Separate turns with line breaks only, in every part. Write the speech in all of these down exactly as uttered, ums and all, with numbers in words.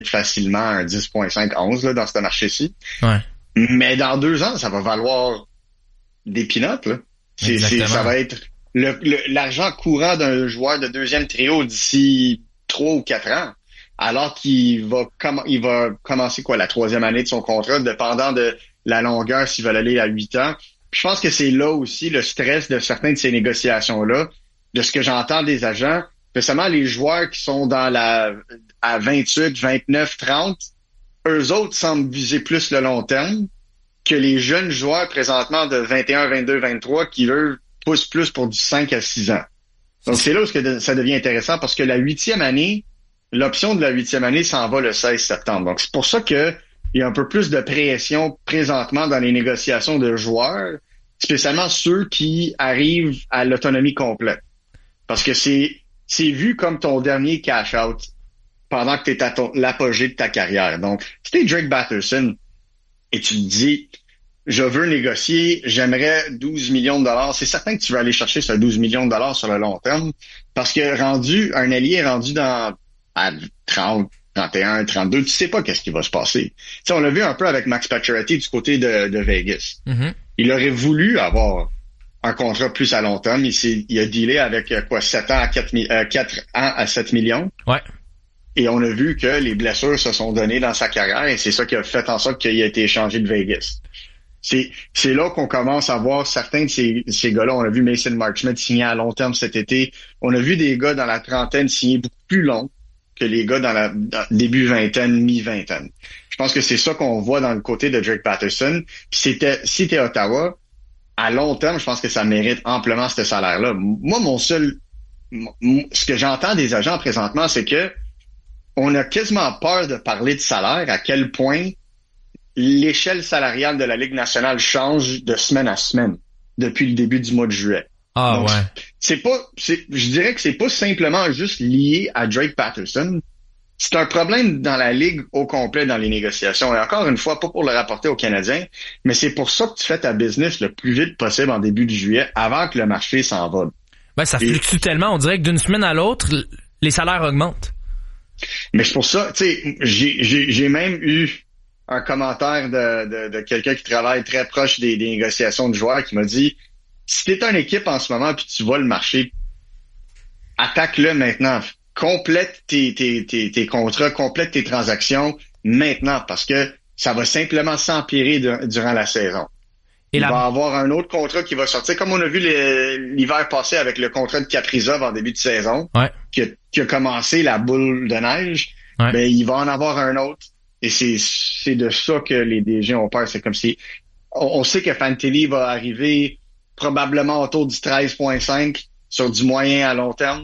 facilement un dix virgule cinq onze là, dans ce marché-ci.
Ouais.
Mais dans deux ans, ça va valoir des peanuts, là. C'est, c'est, ça va être le, le, l'argent courant d'un joueur de deuxième trio d'ici trois ou quatre ans. Alors qu'il va, com- il va commencer quoi la troisième année de son contrat, dépendant de la longueur s'ils veulent aller à huit ans. Puis je pense que c'est là aussi le stress de certaines de ces négociations-là, de ce que j'entends des agents, spécialement les joueurs qui sont dans la à vingt-huit, vingt-neuf, trente, eux autres semblent viser plus le long terme que les jeunes joueurs présentement de vingt et un, vingt-deux, vingt-trois qui, eux, poussent plus pour du cinq à six ans. Donc c'est là où ça devient intéressant parce que la huitième année, l'option de la huitième année s'en va le seize septembre. Donc, c'est pour ça que il y a un peu plus de pression présentement dans les négociations de joueurs, spécialement ceux qui arrivent à l'autonomie complète. Parce que c'est, c'est vu comme ton dernier cash-out pendant que tu es à ton, l'apogée de ta carrière. Donc, si t'es Drake Batherson et tu te dis, je veux négocier, j'aimerais douze millions de dollars, c'est certain que tu vas aller chercher ce douze millions de dollars sur le long terme parce que rendu, un allié rendu dans à trente, trente et un, trente-deux, tu sais pas qu'est-ce qui va se passer. Tu sais, on l'a vu un peu avec Max Pacioretty du côté de, de Vegas. Mm-hmm. Il aurait voulu avoir un contrat plus à long terme. Il s'est, il a dealé avec quoi, sept ans à quatre, euh, quatre ans à sept millions.
Ouais.
Et on a vu que les blessures se sont données dans sa carrière et c'est ça qui a fait en sorte qu'il a été échangé de Vegas. C'est, c'est là qu'on commence à voir certains de ces, ces gars-là. On a vu Mason Marchment signer à long terme cet été. On a vu des gars dans la trentaine signer beaucoup plus long que les gars dans la dans début vingtaine, mi-vingtaine. Je pense que c'est ça qu'on voit dans le côté de Drake Batherson. Puis c'était, si t'es Ottawa, à long terme, je pense que ça mérite amplement ce salaire-là. Moi, mon seul, mon, ce que j'entends des agents présentement, c'est que on a quasiment peur de parler de salaire, à quel point l'échelle salariale de la Ligue nationale change de semaine à semaine depuis le début du mois de juillet.
Ah
Donc,
ouais.
C'est pas, c'est, je dirais que c'est pas simplement juste lié à Drake Batherson. C'est un problème dans la Ligue au complet dans les négociations. Et encore une fois, pas pour le rapporter aux Canadiens, mais c'est pour ça que tu fais ta business le plus vite possible en début de juillet avant que le marché s'envole.
Ben, ça
Et,
fluctue tellement, on dirait que d'une semaine à l'autre, les salaires augmentent.
Mais c'est pour ça, tu sais, j'ai, j'ai, j'ai même eu un commentaire de, de, de quelqu'un qui travaille très proche des, des négociations de joueurs qui m'a dit, si t'es une équipe en ce moment puis tu vois le marché, attaque-le maintenant. Complète tes, tes, tes, tes contrats, complète tes transactions maintenant parce que ça va simplement s'empirer de, durant la saison. Et Il la... va y avoir un autre contrat qui va sortir, comme on a vu les, l'hiver passé avec le contrat de Kaprizov en début de saison,
ouais.
qui, a, qui a commencé la boule de neige. Ouais. Ben, il va en avoir un autre. Et c'est, c'est de ça que les D G ont peur. C'est comme si on, on sait que Fantilli va arriver probablement autour du treize virgule cinq sur du moyen à long terme.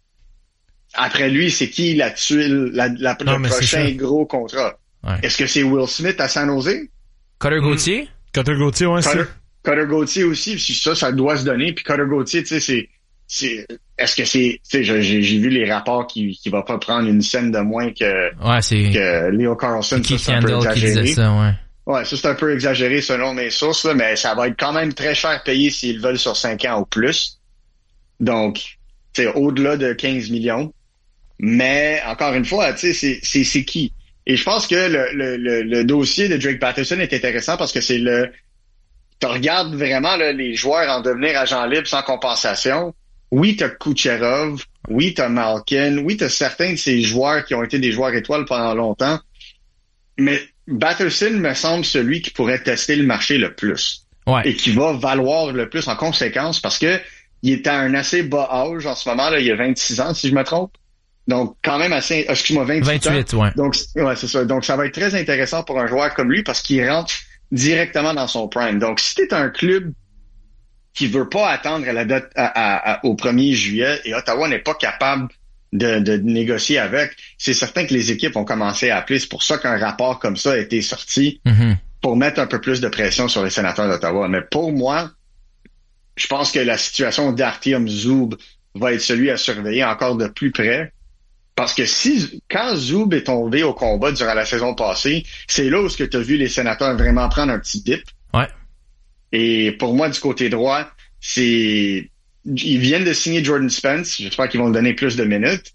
Après lui, c'est qui la tuile, la, la, non, le prochain gros contrat? Ouais. Est-ce que c'est Will Smith à San Jose?
Cutter Gauthier?
Mmh. Cutter Gauthier, ouais,
Cutter,
c'est.
Cutter Gauthier aussi, si ça, ça doit se donner. Puis Cutter Gauthier, tu sais, c'est, c'est, est-ce que c'est, tu sais, j'ai, j'ai vu les rapports qui, qui va pas prendre une scène de moins que,
ouais, c'est,
que Leo Carlson,
ça,
c'est un peu exagéré.
Ça, ouais.
Ouais, ça, c'est un peu exagéré selon mes sources, là, mais ça va être quand même très cher payé s'ils veulent sur cinq ans ou plus. Donc, tu sais, au-delà de quinze millions. Mais, encore une fois, tu sais, c'est, c'est, c'est qui? Et je pense que le, le, le, le dossier de Drake Batherson est intéressant parce que c'est le, tu regardes vraiment, là, les joueurs en devenir agent libre sans compensation. Oui, t'as Kucherov. Oui, t'as Malkin. Oui, t'as certains de ces joueurs qui ont été des joueurs étoiles pendant longtemps. Mais Batherson me semble celui qui pourrait tester le marché le plus.
Ouais.
Et qui va valoir le plus en conséquence parce que il est à un assez bas âge en ce moment, là. Il a vingt-six ans, si je me trompe. Donc, quand même assez, excuse-moi, vingt-huit,
vingt-huit
ans.
Ouais.
Donc, ouais, c'est ça. Donc, ça va être très intéressant pour un joueur comme lui parce qu'il rentre directement dans son prime. Donc, si t'es un club qui veut pas attendre à la date, à, à, à, au premier juillet et Ottawa n'est pas capable de, de négocier avec, c'est certain que les équipes ont commencé à appeler. C'est pour ça qu'un rapport comme ça a été sorti
mm-hmm.
pour mettre un peu plus de pression sur les sénateurs d'Ottawa. Mais pour moi, je pense que la situation d'Artyom Zub va être celui à surveiller encore de plus près. Parce que si, quand Zub est tombé au combat durant la saison passée, c'est là où tu as vu les sénateurs vraiment prendre un petit dip.
Ouais.
Et pour moi, du côté droit, c'est, ils viennent de signer Jordan Spence. J'espère qu'ils vont donner plus de minutes.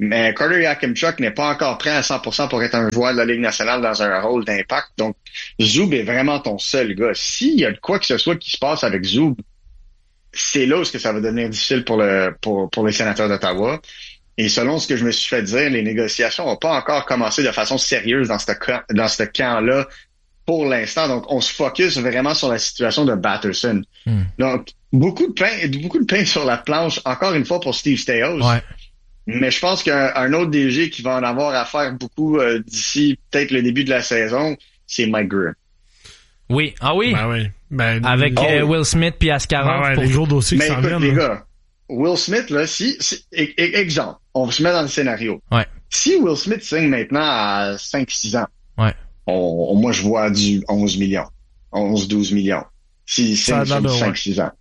Mais Carter Yakimchuk n'est pas encore prêt à cent pour cent pour être un joueur de la Ligue nationale dans un rôle d'impact. Donc, Zub est vraiment ton seul gars. S'il y a de quoi que ce soit qui se passe avec Zub, c'est là où que ça va devenir difficile pour le pour, pour les Sénateurs d'Ottawa. Et selon ce que je me suis fait dire, les négociations n'ont pas encore commencé de façon sérieuse dans ce camp, dans ce camp-là pour l'instant. Donc, on se focus vraiment sur la situation de Batherson. Mm. Donc, beaucoup de pain, beaucoup de pain sur la planche, encore une fois, pour Steve Staios.
Ouais.
Mais je pense qu'un un autre D G qui va en avoir à faire beaucoup euh, d'ici peut-être le début de la saison, c'est Mike Grimm.
Oui. Ah oui?
Ben oui. Ben,
Avec
oh,
euh, Will Smith puis Askarov.
Ben ouais,
pour
les gros dossiers qui s'en viennent.
Mais écoute, les gars, Will Smith, là, si, si e- e- exemple, on se met dans le scénario.
Ouais.
Si Will Smith signe maintenant à cinq six ans,
ouais.
on, on, moi, je vois du onze millions. onze douze millions. S'il signe sur cinq six ans.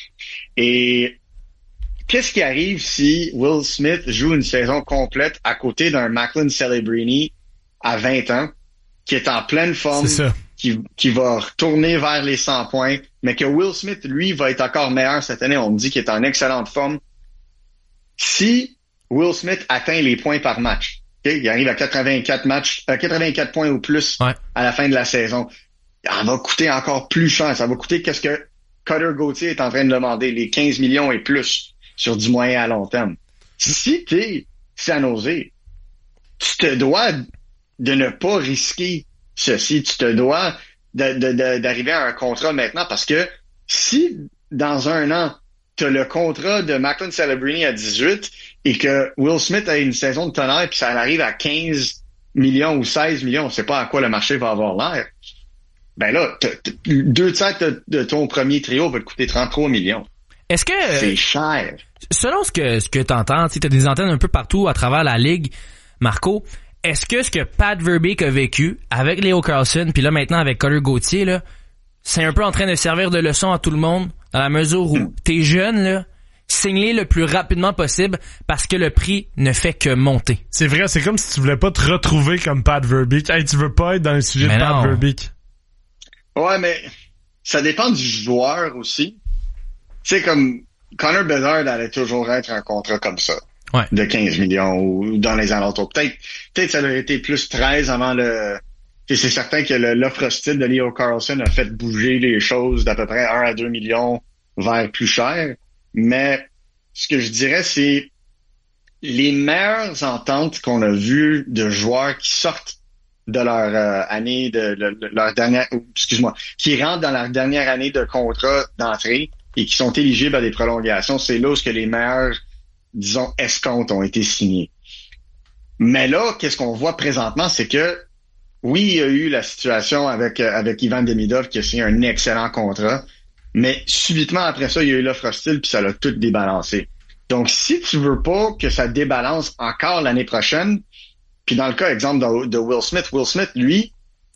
Et qu'est-ce qui arrive si Will Smith joue une saison complète à côté d'un Macklin Celebrini à vingt ans, qui est en pleine forme, qui, qui va retourner vers les cent points, mais que Will Smith, lui, va être encore meilleur cette année. On me dit qu'il est en excellente forme. Si Will Smith atteint les points par match, okay, il arrive à quatre-vingt-quatre matchs, euh, quatre-vingt-quatre points ou plus
ouais.
à la fin de la saison, ça va coûter encore plus cher. Ça va coûter qu'est-ce que Cutter Gauthier est en train de demander, les quinze millions et plus sur du moyen à long terme. Si t'es San Jose, tu te dois de ne pas risquer ceci. Tu te dois de, de, de, d'arriver à un contrat maintenant parce que si dans un an, tu as le contrat de Macklin Celebrini à dix-huit et que Will Smith a une saison de tonnerre puis ça arrive à quinze millions ou seize millions, on ne sait pas à quoi le marché va avoir l'air, ben là, t- t- deux tiers de, de ton premier trio va te coûter trente-trois millions.
Est-ce que...
C'est cher.
Selon ce que, ce que t'entends, tu as des antennes un peu partout à travers la ligue, Marco, est-ce que ce que Pat Verbeek a vécu avec Leo Carlsson, puis là maintenant avec Cutter Gauthier, là, c'est un peu en train de servir de leçon à tout le monde, dans la mesure où mm. t'es jeune, là, signe-les le plus rapidement possible parce que le prix ne fait que monter.
C'est vrai, c'est comme si tu voulais pas te retrouver comme Pat Verbeek. Hey, tu veux pas être dans le sujet mais de non. Pat Verbeek.
Ouais, mais ça dépend du joueur aussi. Tu sais, comme Connor Bedard allait toujours être un contrat comme ça.
Ouais.
De quinze millions ou dans les alentours. Peut-être, peut-être ça aurait été plus treize avant le... Et c'est certain que le, l'offre hostile de Leo Carlsson a fait bouger les choses d'à peu près un à deux millions vers plus cher. Mais ce que je dirais, c'est les meilleures ententes qu'on a vues de joueurs qui sortent de leur euh, année de, de, de leur dernière, excuse-moi, qui rentrent dans leur dernière année de contrat d'entrée et qui sont éligibles à des prolongations, c'est là où que les meilleurs, disons, escomptes ont été signés. Mais là, qu'est-ce qu'on voit présentement, c'est que oui, il y a eu la situation avec avec Ivan Demidov qui a signé un excellent contrat, mais subitement après ça, il y a eu l'offre hostile puis ça l'a tout débalancé. Donc, si tu veux pas que ça débalance encore l'année prochaine, puis dans le cas, exemple, de, de Will Smith, Will Smith, lui,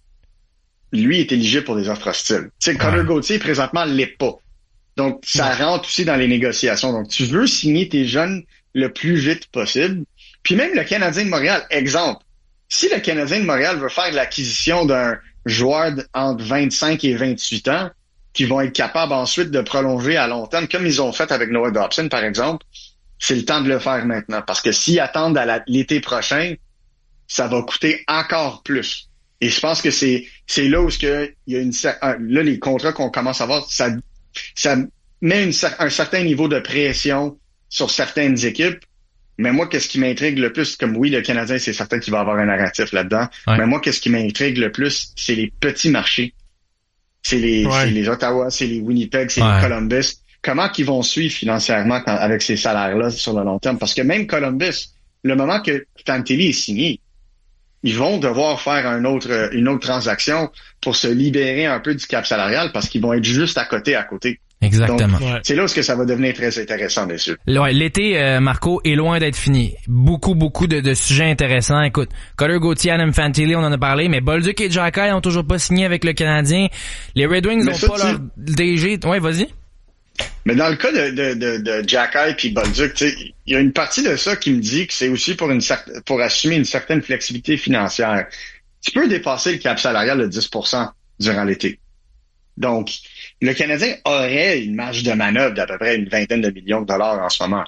lui est éligible pour des offres hostiles. Tu sais, Connor Gauthier, présentement, l'est pas. Donc, ça ouais. rentre aussi dans les négociations. Donc, tu veux signer tes jeunes le plus vite possible. Puis même le Canadien de Montréal, exemple, si le Canadien de Montréal veut faire l'acquisition d'un joueur entre vingt-cinq et vingt-huit ans, qui vont être capables ensuite de prolonger à long terme, comme ils ont fait avec Noah Dobson, par exemple, c'est le temps de le faire maintenant. Parce que s'ils attendent à la, l'été prochain, ça va coûter encore plus. Et je pense que c'est c'est là où il y a une là les contrats qu'on commence à voir, ça ça met une, un certain niveau de pression sur certaines équipes. Mais moi, qu'est-ce qui m'intrigue le plus, comme oui, le Canadien, c'est certain qu'il va avoir un narratif là-dedans. Ouais. Mais moi, qu'est-ce qui m'intrigue le plus, c'est les petits marchés. C'est les, ouais. c'est les Ottawa, c'est les Winnipeg, c'est ouais. les Columbus. Comment qu'ils vont suivre financièrement quand, avec ces salaires-là sur le long terme? Parce que même Columbus, le moment que Fantilli est signé, ils vont devoir faire un autre, une autre transaction pour se libérer un peu du cap salarial parce qu'ils vont être juste à côté, à côté.
Exactement.
Donc, ouais. C'est là où ça va devenir très intéressant, bien sûr.
Ouais, l'été, euh, Marco, est loin d'être fini. Beaucoup, beaucoup de, de sujets intéressants. Écoute, Cutter Gauthier, Adam Fantilli, on en a parlé, mais Bolduc et Xhekaj ont toujours pas signé avec le Canadien. Les Red Wings n'ont pas tu... leur D G. Ouais, vas-y.
Mais dans le cas de, de, de, de Xhekaj puis Bolduc, tu sais, il y a une partie de ça qui me dit que c'est aussi pour une cer- pour assumer une certaine flexibilité financière. Tu peux dépasser le cap salarial de dix pour cent durant l'été. Donc, le Canadien aurait une marge de manœuvre d'à peu près une vingtaine de millions de dollars en ce moment.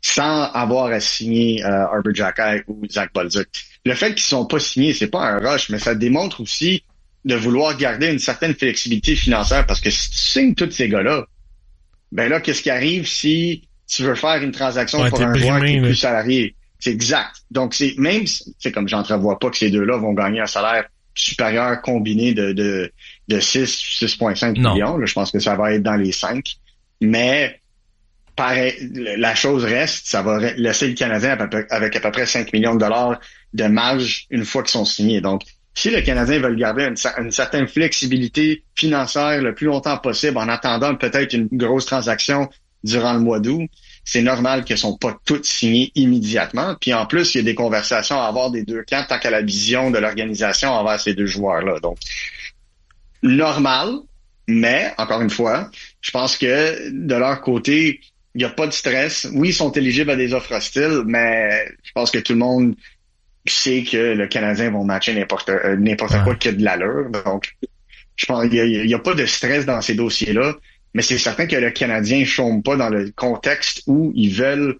sans avoir à signer euh, Arber Xhekaj ou Zach Bolduc. Le fait qu'ils sont pas signés, c'est pas un rush, mais ça démontre aussi de vouloir garder une certaine flexibilité financière, parce que si tu signes tous ces gars-là, ben là, qu'est-ce qui arrive si tu veux faire une transaction ouais, pour un joueur qui est plus salarié? C'est exact. Donc, c'est même, c'est comme j'entrevois pas que ces deux-là vont gagner un salaire supérieur combiné de, de, de six, six virgule cinq millions. Là, je pense que ça va être dans les cinq. Mais, pareil, la chose reste, ça va laisser le Canadien avec à peu près cinq millions de dollars de marge une fois qu'ils sont signés. Donc, si le Canadien veut garder une, une certaine flexibilité financière le plus longtemps possible en attendant peut-être une grosse transaction durant le mois d'août, c'est normal qu'elles ne sont pas toutes signées immédiatement. Puis en plus, il y a des conversations à avoir des deux camps tant qu'à la vision de l'organisation envers ces deux joueurs-là. Donc, normal, mais, encore une fois, je pense que de leur côté, il n'y a pas de stress. Oui, ils sont éligibles à des offres hostiles, mais je pense que tout le monde sait que le Canadien va matcher n'importe euh, n'importe ouais. quoi qui a de l'allure. Donc, je pense qu'il n'y a, a pas de stress dans ces dossiers-là. Mais c'est certain que le Canadien ne chôme pas dans le contexte où ils veulent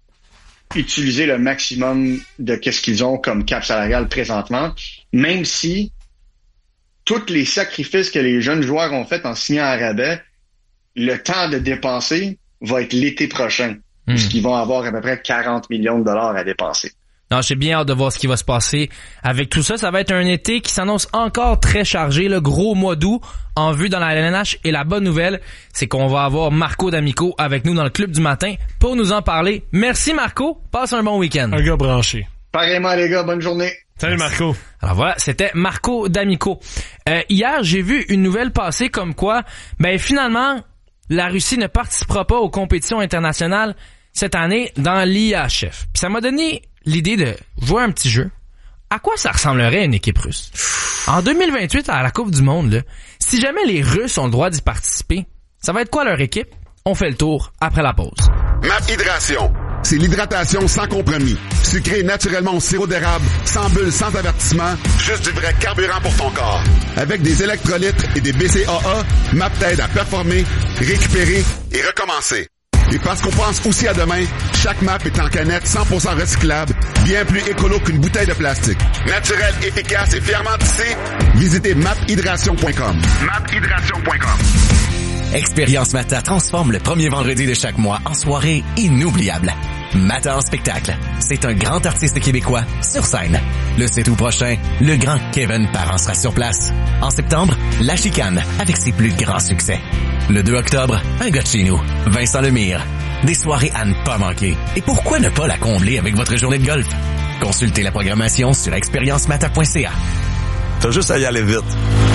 utiliser le maximum de qu'est-ce qu'ils ont comme cap salarial présentement, même si tous les sacrifices que les jeunes joueurs ont fait en signant à rabais, le temps de dépenser va être l'été prochain, mmh. puisqu'ils vont avoir à peu près quarante millions de dollars à dépenser.
Non, j'ai bien hâte de voir ce qui va se passer avec tout ça. Ça va être un été qui s'annonce encore très chargé, le gros mois d'août en vue dans la L N H. Et la bonne nouvelle, c'est qu'on va avoir Marco D'Amico avec nous dans le Club du Matin pour nous en parler. Merci Marco, passe un bon week-end.
Un gars branché.
Pareillement les gars, bonne journée.
Salut Marco.
Alors voilà, c'était Marco D'Amico. Euh, hier, j'ai vu une nouvelle passer comme quoi, ben finalement, la Russie ne participera pas aux compétitions internationales cette année dans l'I H F. Puis ça m'a donné l'idée de jouer un petit jeu. À quoi ça ressemblerait une équipe russe? En deux mille vingt-huit, à la Coupe du Monde, là, si jamais les Russes ont le droit d'y participer, ça va être quoi leur équipe? On fait le tour après la pause.
MAP Hydration. C'est l'hydratation sans compromis. Sucré naturellement au sirop d'érable, sans bulles, sans avertissement, juste du vrai carburant pour ton corps. Avec des électrolytes et des B C A A, MAP t'aide à performer, récupérer et recommencer. Et parce qu'on pense aussi à demain, chaque map est en canette cent pour cent recyclable, bien plus écolo qu'une bouteille de plastique. Naturel, efficace et fièrement tissé, visitez map hydration point com. map hydration point com.
Expérience Mata transforme le premier vendredi de chaque mois en soirée inoubliable. Mata en spectacle, c'est un grand artiste québécois sur scène. Le sept août prochain, le grand Kevin Parent sera sur place. En septembre, La Chicane avec ses plus grands succès. Le deux octobre, un gars de chez nous, Vincent Lemire. Des soirées à ne pas manquer. Et pourquoi ne pas la combler avec votre journée de golf? Consultez la programmation sur expérience mata point c a.
T'as juste à y aller vite.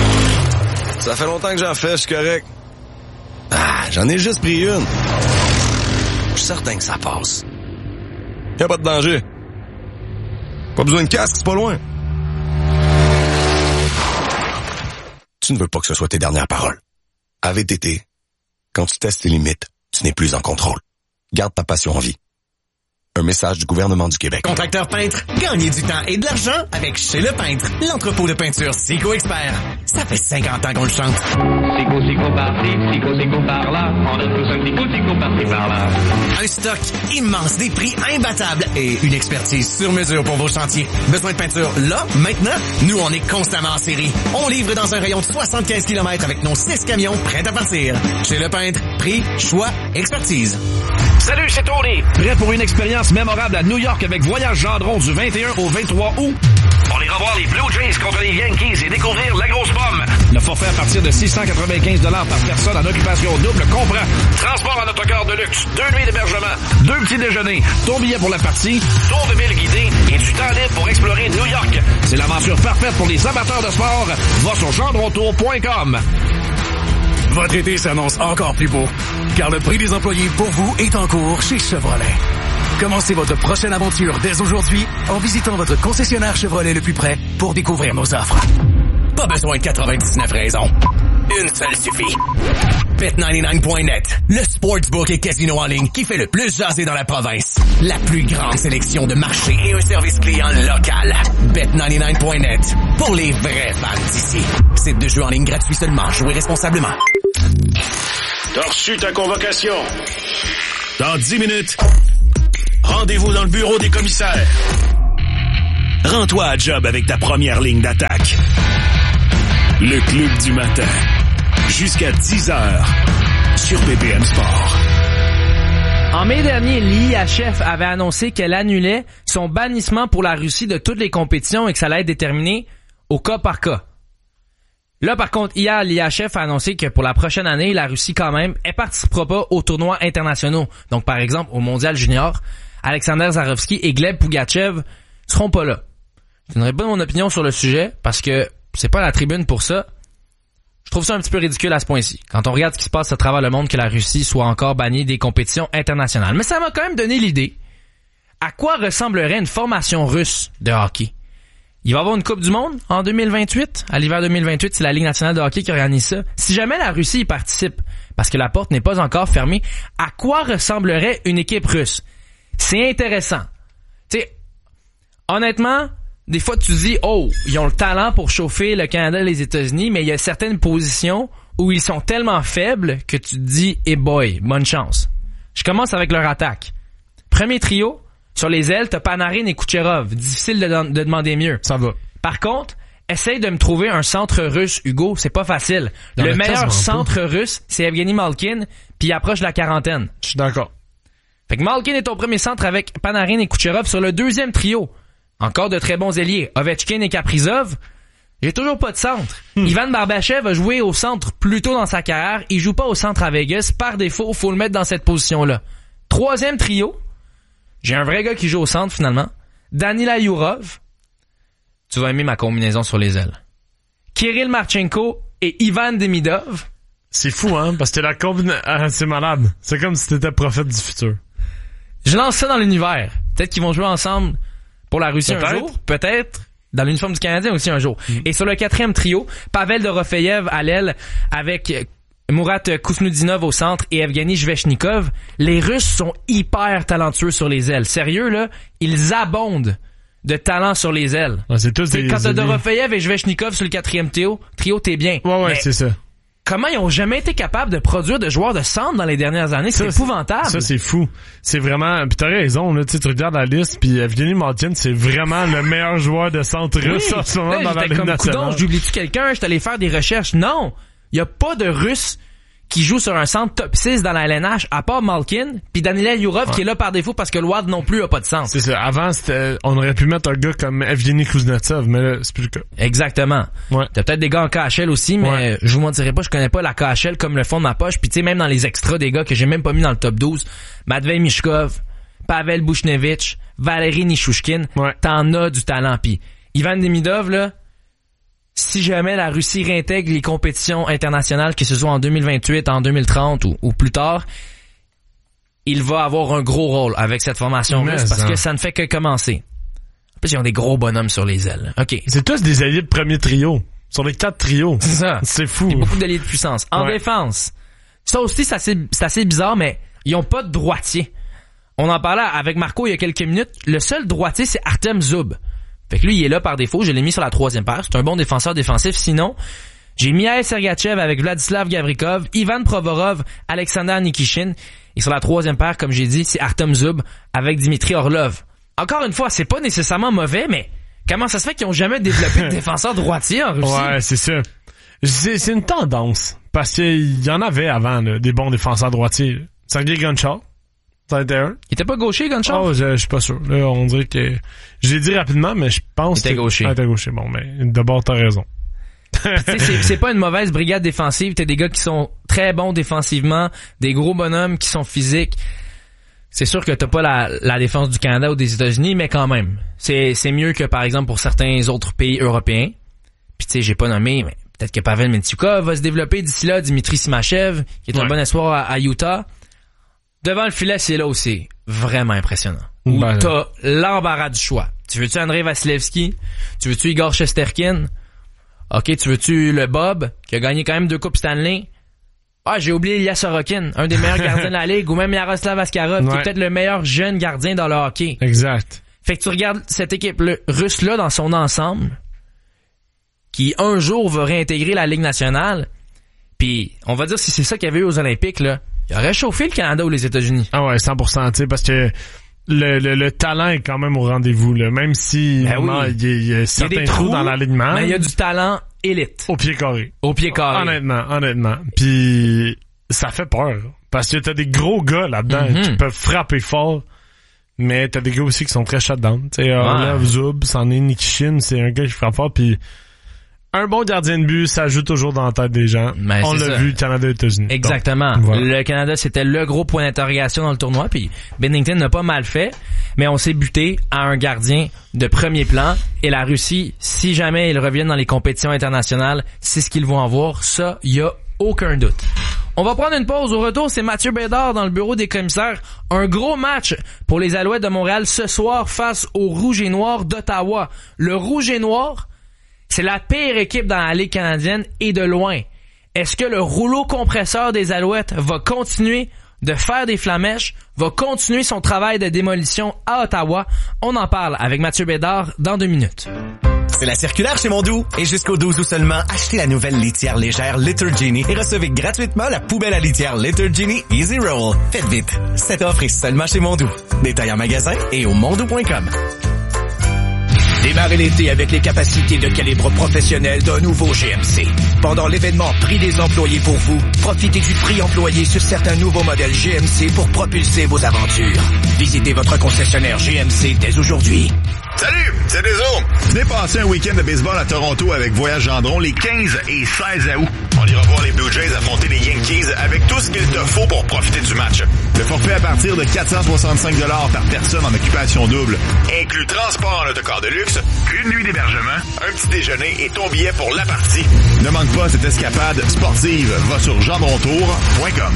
Ça fait longtemps que j'en fais, je suis correct. Ah, j'en ai juste pris une. Je suis certain que ça passe. Y'a pas de danger. Pas besoin de casque, c'est pas loin. Tu ne veux pas que ce soit tes dernières paroles. A V T T, quand tu testes tes limites, tu n'es plus en contrôle. Garde ta passion en vie. Un message du gouvernement du Québec.
Contracteur peintre, gagnez du temps et de l'argent avec Chez Le Peintre, l'entrepôt de peinture Sico Expert. Ça fait cinquante ans qu'on le chante.
Sico, Sico par-ci, Sico, Sico par-là. On a tous un Sico, Sico par-ci, par-là.
Un stock immense, des prix imbattables et une expertise sur mesure pour vos chantiers. Besoin de peinture là, maintenant? Nous, on est constamment en série. On livre dans un rayon de soixante-quinze kilomètres avec nos six camions prêts à partir. Chez Le Peintre, prix, choix, expertise.
Salut, c'est Tony. Prêt pour une expérience mémorable à New York avec Voyage Gendron du vingt et un au vingt-trois août? On ira voir les Blue Jays contre les Yankees et découvrir la grosse pomme. Le forfait à partir de six cent quatre-vingt-quinze dollars par personne en occupation double comprend transport en autocar de luxe, deux nuits d'hébergement, deux petits déjeuners, ton billet pour la partie, tour de ville guidé et du temps libre pour explorer New York. C'est l'aventure parfaite pour les amateurs de sport. Va sur gendrontour point com.
Votre été s'annonce encore plus beau, car le prix des employés pour vous est en cours chez Chevrolet. Commencez votre prochaine aventure dès aujourd'hui en visitant votre concessionnaire Chevrolet le plus près pour découvrir nos offres.
Pas besoin de quatre-vingt-dix-neuf raisons. Une seule suffit. bet quatre-vingt-dix-neuf point net, le sportsbook et casino en ligne qui fait le plus jaser dans la province. La plus grande sélection de marchés et un service client local. bet quatre-vingt-dix-neuf point net, pour les vrais fans d'ici. Site de jeu en ligne gratuit seulement. Jouez responsablement.
T'as reçu ta convocation. Dans dix minutes,
Rendez-vous dans le bureau des commissaires. Rends-toi à job avec ta première ligne d'attaque. Le Club du matin. Jusqu'à dix heures. Sur B P M Sport.
En mai dernier, l'I H F avait annoncé qu'elle annulait son bannissement pour la Russie de toutes les compétitions et que ça allait être déterminé au cas par cas. Là, par contre, hier, l'I H F a annoncé que pour la prochaine année, la Russie, quand même, elle participera pas aux tournois internationaux. Donc, par exemple, au Mondial Junior, Alexander Zarovski et Gleb Pugachev seront pas là. Je donnerai pas mon opinion sur le sujet parce que c'est pas la tribune pour ça. Je trouve ça un petit peu ridicule à ce point-ci. Quand on regarde ce qui se passe à travers le monde, que la Russie soit encore bannie des compétitions internationales. Mais ça m'a quand même donné l'idée à quoi ressemblerait une formation russe de hockey. Il va y avoir une Coupe du Monde en deux mille vingt-huit. À l'hiver deux mille vingt-huit, c'est la Ligue nationale de hockey qui organise ça. Si jamais la Russie y participe, parce que la porte n'est pas encore fermée, à quoi ressemblerait une équipe russe? C'est intéressant. Tu sais, honnêtement, des fois tu dis, oh, ils ont le talent pour chauffer le Canada et les États-Unis, mais il y a certaines positions où ils sont tellement faibles que tu te dis, eh boy, bonne chance. Je commence avec leur attaque. Premier trio, sur les ailes, t'as Panarin et Kucherov. Difficile de, de demander mieux.
Ça va.
Par contre, essaye de me trouver un centre russe, Hugo, c'est pas facile. Le, le meilleur centre pas. russe, c'est Evgeny Malkin, puis il approche la quarantaine.
Je suis d'accord.
Fait que Malkin est ton premier centre avec Panarin et Kucherov. Sur le deuxième trio, encore de très bons ailiers, Ovechkin et Kaprizov. J'ai toujours pas de centre. Hmm. Ivan Barbachev a joué au centre plus tôt dans sa carrière. Il joue pas au centre à Vegas. Par défaut, faut le mettre dans cette position-là. Troisième trio, j'ai un vrai gars qui joue au centre finalement. Danila Yurov. Tu vas aimer ma combinaison sur les ailes. Kirill Marchenko et Ivan Demidov.
C'est fou, hein? Parce que la combinaison... Ah, c'est malade. C'est comme si t'étais prophète du futur.
Je lance ça dans l'univers. Peut-être qu'ils vont jouer ensemble pour la Russie
Peut-être.
un jour. Peut-être. Dans l'uniforme du Canadien aussi un jour. Mm. Et sur le quatrième trio, Pavel Dorofeyev à l'aile avec Murat Kusnudinov au centre et Evgeny Svechnikov. Les Russes sont hyper talentueux sur les ailes. Sérieux, là, ils abondent de talent sur les ailes.
Ouais, c'est tous des...
Quand t'as Dorofeyev et Svechnikov sur le quatrième trio, trio t'es bien.
Ouais, ouais,
mais
c'est ça.
Comment ils ont jamais été capables de produire de joueurs de centre dans les dernières années? C'est ça, épouvantable.
Ça, c'est fou. C'est vraiment... Puis t'as raison, là, tu regardes la liste, puis Evgeny Malkin, c'est vraiment le meilleur joueur de centre russe oui. en ce moment là, dans la Ligue nationale.
Coudon, j'oublie-tu quelqu'un? Je suis allé faire des recherches. Non! Il y a pas de Russe qui joue sur un centre top six dans la L N H, à part Malkin, puis Danila Yurov ouais. qui est là par défaut parce que le W A D non plus a pas de sens.
C'est ça. Avant, c'était, on aurait pu mettre un gars comme Evgeny Kuznetsov, mais là, c'est plus le cas.
Exactement. Ouais. T'as peut-être des gars en K H L aussi, mais ouais. je vous mentirais pas, je connais pas la K H L comme le fond de ma poche. Puis tu sais, même dans les extras des gars que j'ai même pas mis dans le top douze, Matvei Mishkov, Pavel Bushnevich, Valeri Nishushkin, ouais. t'en as du talent. Puis Ivan Demidov, là, si jamais la Russie réintègre les compétitions internationales, que ce soit en deux mille vingt-huit, en deux mille trente ou, ou plus tard, il va avoir un gros rôle avec cette formation russe parce que ça ne fait que commencer. En plus, ils ont des gros bonhommes sur les ailes. OK.
C'est tous des alliés de premier trio. Sur les quatre trios.
C'est ça.
C'est fou.
Il y a beaucoup d'alliés de puissance. En ouais. défense, ça aussi, c'est assez, c'est assez bizarre, mais ils ont pas de droitier. On en parlait avec Marco il y a quelques minutes. Le seul droitier, c'est Artem Zub. Fait que lui, il est là par défaut. Je l'ai mis sur la troisième paire. C'est un bon défenseur défensif. Sinon, j'ai Mikhail Sergachev avec Vladislav Gavrikov, Ivan Provorov, Alexander Nikishin. Et sur la troisième paire, comme j'ai dit, c'est Artem Zub avec Dimitri Orlov. Encore une fois, c'est pas nécessairement mauvais, mais comment ça se fait qu'ils ont jamais développé de défenseur droitier en Russie?
Ouais, c'est ça. C'est, c'est une tendance. Parce qu'il y en avait avant, là, des bons défenseurs droitiers. Sergei Gonchar. Il
était pas gaucher, Gonchar?
Oh, je, je suis pas sûr. Là, on dirait que... Je l'ai dit rapidement, mais je pense...
Il était gaucher.
Ah, il était gaucher. Bon, mais d'abord, t'as raison.
c'est, c'est pas une mauvaise brigade défensive. T'as des gars qui sont très bons défensivement, des gros bonhommes qui sont physiques. C'est sûr que t'as pas la, la défense du Canada ou des États-Unis, mais quand même. C'est, c'est mieux que, par exemple, pour certains autres pays européens. Puis tu sais, j'ai pas nommé, mais peut-être que Pavel Mentyukov va se développer d'ici là. Dimitri Simachev, qui est ouais. un bon espoir à, à Utah. Devant le filet, c'est là où c'est vraiment impressionnant. Où ben, t'as l'embarras du choix. Tu veux-tu Andrei Vasilevski? Tu veux-tu Igor Shesterkin? OK, tu veux-tu le Bob, qui a gagné quand même deux coupes Stanley? Ah, j'ai oublié Ilya Sorokin, un des meilleurs gardiens de la Ligue, ou même Yaroslav Askarov, ouais. qui est peut-être le meilleur jeune gardien dans le hockey.
Exact.
Fait que tu regardes cette équipe russe-là dans son ensemble, qui un jour va réintégrer la Ligue nationale, puis on va dire si c'est ça qu'il y avait eu aux Olympiques, là, il aurait chauffé le Canada ou les États-Unis.
Ah ouais, cent pour cent, tu sais, parce que le, le, le talent est quand même au rendez-vous, là. Même si
ben
vraiment,
oui.
il y a, il y a certains
il y a des
trous
trous
dans l'alignement.
Mais il y a du talent élite.
Au pied carré.
Au pied carré.
Honnêtement, honnêtement. Puis ça fait peur. Parce que t'as des gros gars là-dedans
mm-hmm.
qui peuvent frapper fort. Mais t'as des gars aussi qui sont très shutdown. Tu sais, Orlov
ouais.
Zub, c'en est Nikishin, c'est un gars qui frappe fort. Puis un bon gardien de but, ça joue toujours dans la tête des gens.
Mais
on l'a
ça.
vu, Canada-États-Unis.
Exactement.
Donc, voilà.
Le Canada, c'était le gros point d'interrogation dans le tournoi. Puis Binnington n'a pas mal fait. Mais on s'est buté à un gardien de premier plan. Et la Russie, si jamais ils reviennent dans les compétitions internationales, c'est ce qu'ils vont avoir. Ça, il y a aucun doute. On va prendre une pause. Au retour, c'est Mathieu Bédard dans le bureau des commissaires. Un gros match pour les Alouettes de Montréal ce soir face au Rouge et Noir d'Ottawa. Le Rouge et Noir, c'est la pire équipe dans la Ligue canadienne et de loin. Est-ce que le rouleau compresseur des Alouettes va continuer de faire des flamèches, va continuer son travail de démolition à Ottawa? On en parle avec Mathieu Bédard dans deux minutes.
C'est la circulaire chez Mondou. Et jusqu'au douze août seulement, achetez la nouvelle litière légère Litter Genie et recevez gratuitement la poubelle à litière Litter Genie Easy Roll. Faites vite. Cette offre est seulement chez Mondou. Détail en magasin et au mondou point com.
Démarrez l'été avec les capacités de calibre professionnel d'un nouveau G M C. Pendant l'événement Prix des employés pour vous, profitez du prix employé sur certains nouveaux modèles G M C pour propulser vos aventures. Visitez votre concessionnaire G M C dès aujourd'hui.
Salut, c'est Deso. Venez passer un week-end de baseball à Toronto avec Voyage Gendron les quinze et seize août. On ira voir les Blue Jays affronter les Yankees avec tout ce qu'il te faut pour profiter du match. Le forfait à partir de quatre cent soixante-cinq dollars par personne en occupation double inclut transport en autocar de luxe, une nuit d'hébergement, un petit déjeuner et ton billet pour la partie. Ne manque pas cette escapade sportive. Va sur gendrontour point com.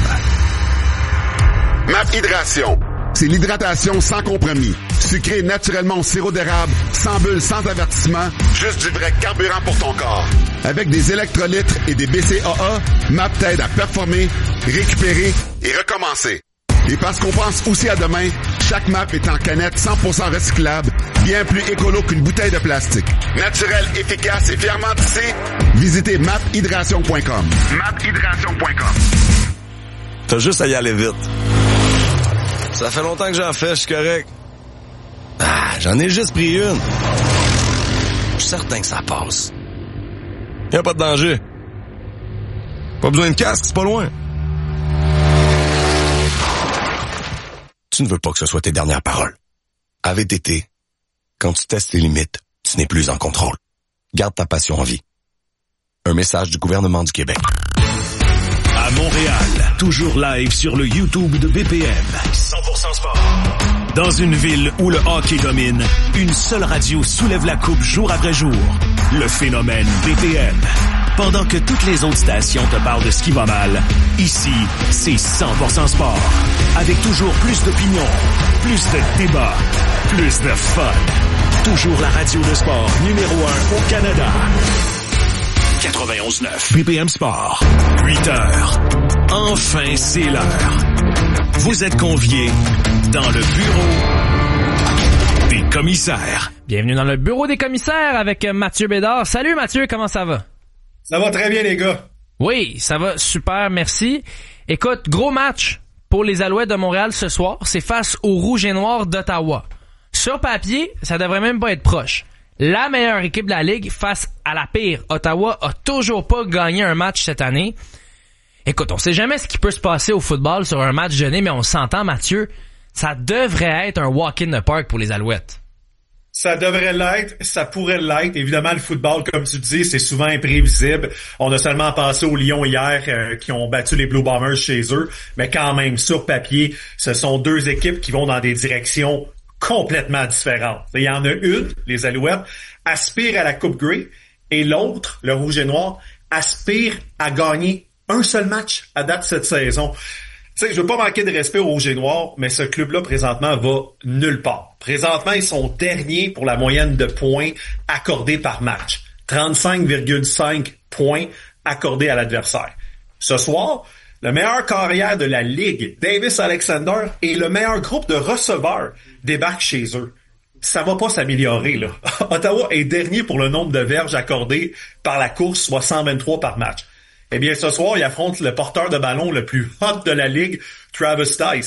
M A P Hydration. C'est l'hydratation sans compromis. Sucré naturellement au sirop d'érable, sans bulles, sans avertissement, juste du vrai carburant pour ton corps. Avec des électrolytes et des B C A A, M A P t'aide à performer, récupérer et recommencer. Et parce qu'on pense aussi à demain, chaque M A P est en canette cent pour cent recyclable, bien plus écolo qu'une bouteille de plastique. Naturel, efficace et fièrement tissé, visitez M A P hydration point com. M A P hydration point com.
T'as juste à y aller vite. Ça fait longtemps que j'en fais, je suis correct. Ah, j'en ai juste pris une. Je suis certain que ça passe. Y'a pas de danger. Pas besoin de casque, c'est pas loin. Tu ne veux pas que ce soit tes dernières paroles. À V T T, quand tu testes tes limites, tu n'es plus en contrôle. Garde ta passion en vie. Un message du gouvernement du Québec.
À Montréal, toujours live sur le YouTube de B P M. cent pour cent sport. Dans une ville où le hockey domine, une seule radio soulève la coupe jour après jour. Le phénomène B P M. Pendant que toutes les autres stations te parlent de ce qui va mal, ici, c'est cent pour cent sport. Avec toujours plus d'opinions, plus de débats, plus de fun. Toujours la radio de sport numéro un au Canada. quatre-vingt-onze neuf B P M Sport. huit heures. Enfin, c'est l'heure. Vous êtes conviés dans le bureau des commissaires.
Bienvenue dans le bureau des commissaires avec Mathieu Bédard. Salut Mathieu, comment ça va?
Ça va très bien les gars.
Oui, ça va super, merci. Écoute, gros match pour les Alouettes de Montréal ce soir. C'est face au Rouge et Noir d'Ottawa. Sur papier, ça devrait même pas être proche. La meilleure équipe de la Ligue face à la pire. Ottawa a toujours pas gagné un match cette année. Écoute, on sait jamais ce qui peut se passer au football sur un match donné, mais on s'entend, Mathieu, ça devrait être un walk in the park pour les Alouettes.
Ça devrait l'être, ça pourrait l'être. Évidemment, le football, comme tu dis, c'est souvent imprévisible. On a seulement pensé aux Lions hier euh, qui ont battu les Blue Bombers chez eux, mais quand même, sur papier, ce sont deux équipes qui vont dans des directions complètement différentes. Il y en a une, les Alouettes, aspire à la Coupe Grey, et l'autre, le Rouge et Noir, aspire à gagner un seul match à date cette saison. Tu sais, je veux pas manquer de respect au Rouge et Noir, mais ce club-là, présentement, va nulle part. Présentement, ils sont derniers pour la moyenne de points accordés par match. trente-cinq virgule cinq points accordés à l'adversaire. Ce soir, le meilleur carrière de la Ligue, Davis Alexander, et le meilleur groupe de receveurs débarquent chez eux. Ça va pas s'améliorer, là. Ottawa est dernier pour le nombre de verges accordées par la course, soit cent vingt-trois par match. Eh bien, ce soir, il affronte le porteur de ballon le plus hot de la Ligue, Travis Dice.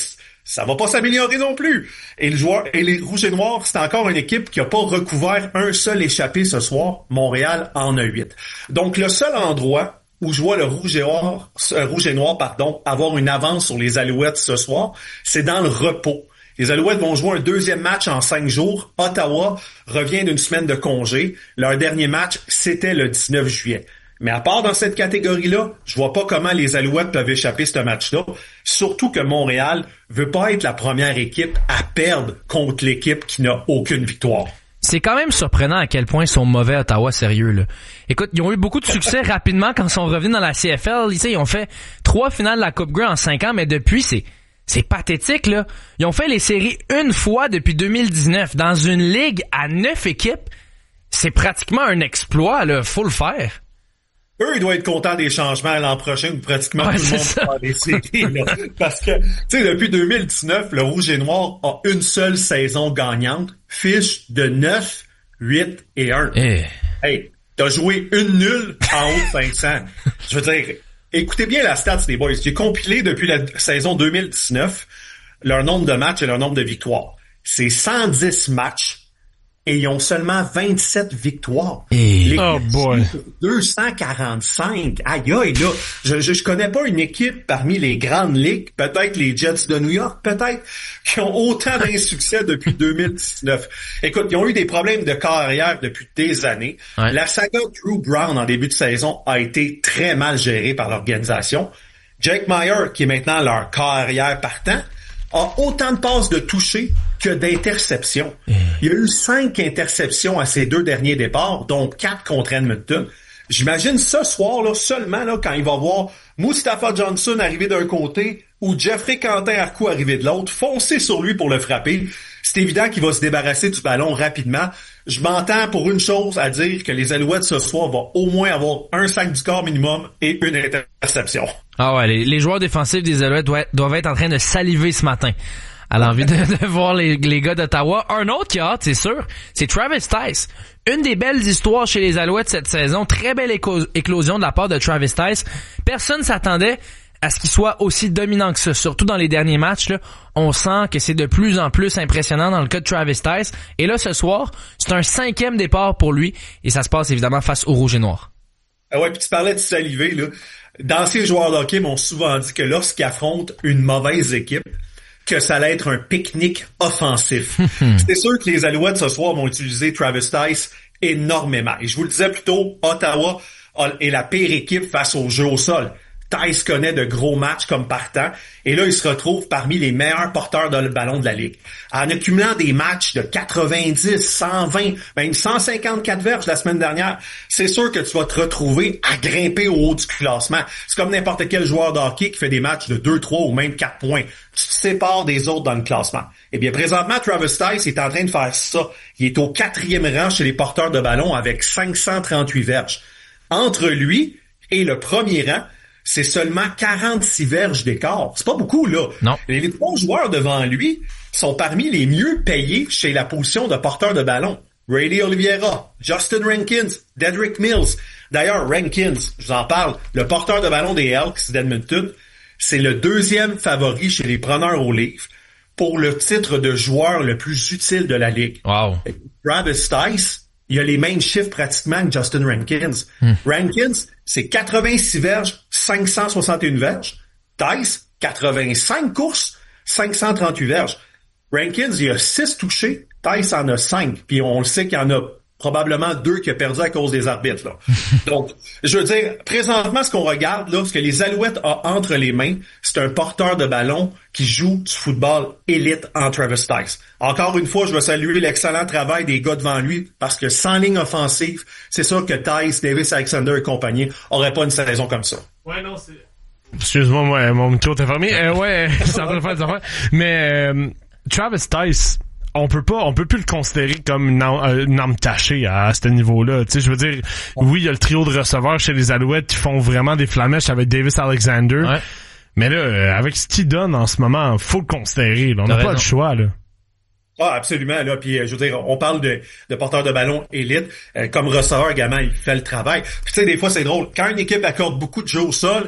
ça va pas s'améliorer non plus. Et le joueur, et les Rouges et Noirs, c'est encore une équipe qui a pas recouvert un seul échappé ce soir. Montréal en a huit. Donc, le seul endroit où je vois le Rouge et Noir, euh, Rouge et Noir, pardon, avoir une avance sur les Alouettes ce soir, c'est dans le repos. Les Alouettes vont jouer un deuxième match en cinq jours. Ottawa revient d'une semaine de congé. Leur dernier match, c'était le dix-neuf juillet. Mais à part dans cette catégorie-là, je vois pas comment les Alouettes peuvent échapper ce match-là. Surtout que Montréal veut pas être la première équipe à perdre contre l'équipe qui n'a aucune victoire.
C'est quand même surprenant à quel point ils sont mauvais à Ottawa, sérieux, là. Écoute, ils ont eu beaucoup de succès rapidement quand ils sont revenus dans la C F L. Ils ont fait trois finales de la Coupe Grey en cinq ans, mais depuis, c'est c'est pathétique, là. Ils ont fait les séries une fois depuis deux mille dix-neuf. Dans une ligue à neuf équipes, c'est pratiquement un exploit, là. Faut le faire.
Eux, ils doivent être contents des changements l'an prochain où pratiquement
ouais,
tout le monde va faire des séries. Là. Parce que, tu sais, depuis deux mille dix-neuf, le Rouge et Noir a une seule saison gagnante, fiche de neuf, huit et un.
Hey,
hey t'as joué une nulle en haut de cinq cents. Je veux dire, écoutez bien la stats des boys. J'ai compilé depuis la saison deux mille dix-neuf leur nombre de matchs et leur nombre de victoires. C'est cent dix matchs. Et ils ont seulement vingt-sept victoires.
Hey.
Oh boy.
deux cent quarante-cinq. Aïe aïe, là. Je, je, je connais pas une équipe parmi les grandes ligues, peut-être les Jets de New York, peut-être, qui ont autant d'insuccès depuis deux mille dix-neuf. Écoute, ils ont eu des problèmes de carrière depuis des années.
Ouais.
La saga Drew Brown en début de saison a été très mal gérée par l'organisation. Jake Meyer, qui est maintenant leur carrière partant, a autant de passes de toucher que d'interceptions. Mmh. Il y a eu cinq interceptions à ses deux derniers départs, dont quatre contre Edmonton. J'imagine ce soir, là, seulement là, quand il va voir Mustafa Johnson arriver d'un côté ou Jeffrey Quentin-Arcou arriver de l'autre, foncer sur lui pour le frapper. C'est évident qu'il va se débarrasser du ballon rapidement. Je m'entends pour une chose à dire que les Alouettes ce soir vont au moins avoir un sac du corps minimum et une interception.
Ah ouais, les, les joueurs défensifs des Alouettes doivent, doivent être en train de saliver ce matin à l'envie de, de voir les, les gars d'Ottawa. Un autre qui a hâte, c'est sûr, c'est Travis Tice. Une des belles histoires chez les Alouettes cette saison. Très belle éco- éclosion de la part de Travis Tice. Personne s'attendait à ce qu'il soit aussi dominant que ça. Surtout dans les derniers matchs, là, on sent que c'est de plus en plus impressionnant dans le cas de Travis Tice. Et là, ce soir, c'est un cinquième départ pour lui. Et ça se passe évidemment face aux Rouges et Noirs.
Ah ouais, puis tu parlais de saliver, là. D'anciens joueurs de hockey m'ont souvent dit que lorsqu'ils affrontent une mauvaise équipe, que ça allait être un pique-nique offensif. C'est sûr que les Alouettes ce soir vont utiliser Travis Tice énormément. Et je vous le disais plus tôt, Ottawa est la pire équipe face au jeu au sol. Tice connaît de gros matchs comme partant, et là, il se retrouve parmi les meilleurs porteurs de ballon de la Ligue. En accumulant des matchs de quatre-vingt-dix, cent vingt, même cent cinquante-quatre verges la semaine dernière, c'est sûr que tu vas te retrouver à grimper au haut du classement. C'est comme n'importe quel joueur de hockey qui fait des matchs de deux, trois ou même quatre points. Tu te sépares des autres dans le classement. Eh bien, présentement, Travis Tice est en train de faire ça. Il est au quatrième rang chez les porteurs de ballon avec cinq cent trente-huit verges. Entre lui et le premier rang, c'est seulement quarante-six verges d'écart. C'est pas beaucoup, là.
Non.
Les trois joueurs devant lui sont parmi les mieux payés chez la position de porteur de ballon. Riley Oliveira, Justin Rankins, Dedrick Mills. D'ailleurs, Rankins, je vous en parle, le porteur de ballon des Elks d'Edmonton, c'est le deuxième favori chez les preneurs au livre pour le titre de joueur le plus utile de la Ligue.
Wow.
Travis Tice, il a les mêmes chiffres pratiquement que Justin Rankins. Hmm. Rankins, c'est quatre-vingt-six verges, cinq cent soixante et un verges. Tice, quatre-vingt-cinq courses, cinq cent trente-huit verges. Rankins, il a six touchés, Tice en a cinq. Puis on le sait qu'il y en a probablement deux qui a perdu à cause des arbitres, là. Donc, je veux dire, présentement, ce qu'on regarde, là, ce que les Alouettes ont entre les mains, c'est un porteur de ballon qui joue du football élite en Travis Tice. Encore une fois, je veux saluer l'excellent travail des gars devant lui, parce que sans ligne offensive, c'est sûr que Tice, Davis Alexander et compagnie auraient pas une saison comme ça.
Ouais, non, c'est... Excuse-moi, moi, mon micro est fermé. Euh, ouais, c'est en train de faire des affaires. Mais, euh, Travis Tice, on peut pas, on peut plus le considérer comme une arme, une arme tachée à, à ce niveau-là. Tu sais, je veux dire, oui, il y a le trio de receveurs chez les Alouettes qui font vraiment des flamèches avec Davis Alexander. Ouais. Mais là, avec ce qu'il donne en ce moment, faut le considérer. Là. On n'a pas le choix, là.
Ah, absolument, là. Puis, je veux dire, on parle de, de porteur de ballon élite. Euh, comme receveur également, il fait le travail. Puis, tu sais, des fois, c'est drôle. Quand une équipe accorde beaucoup de jeux au sol,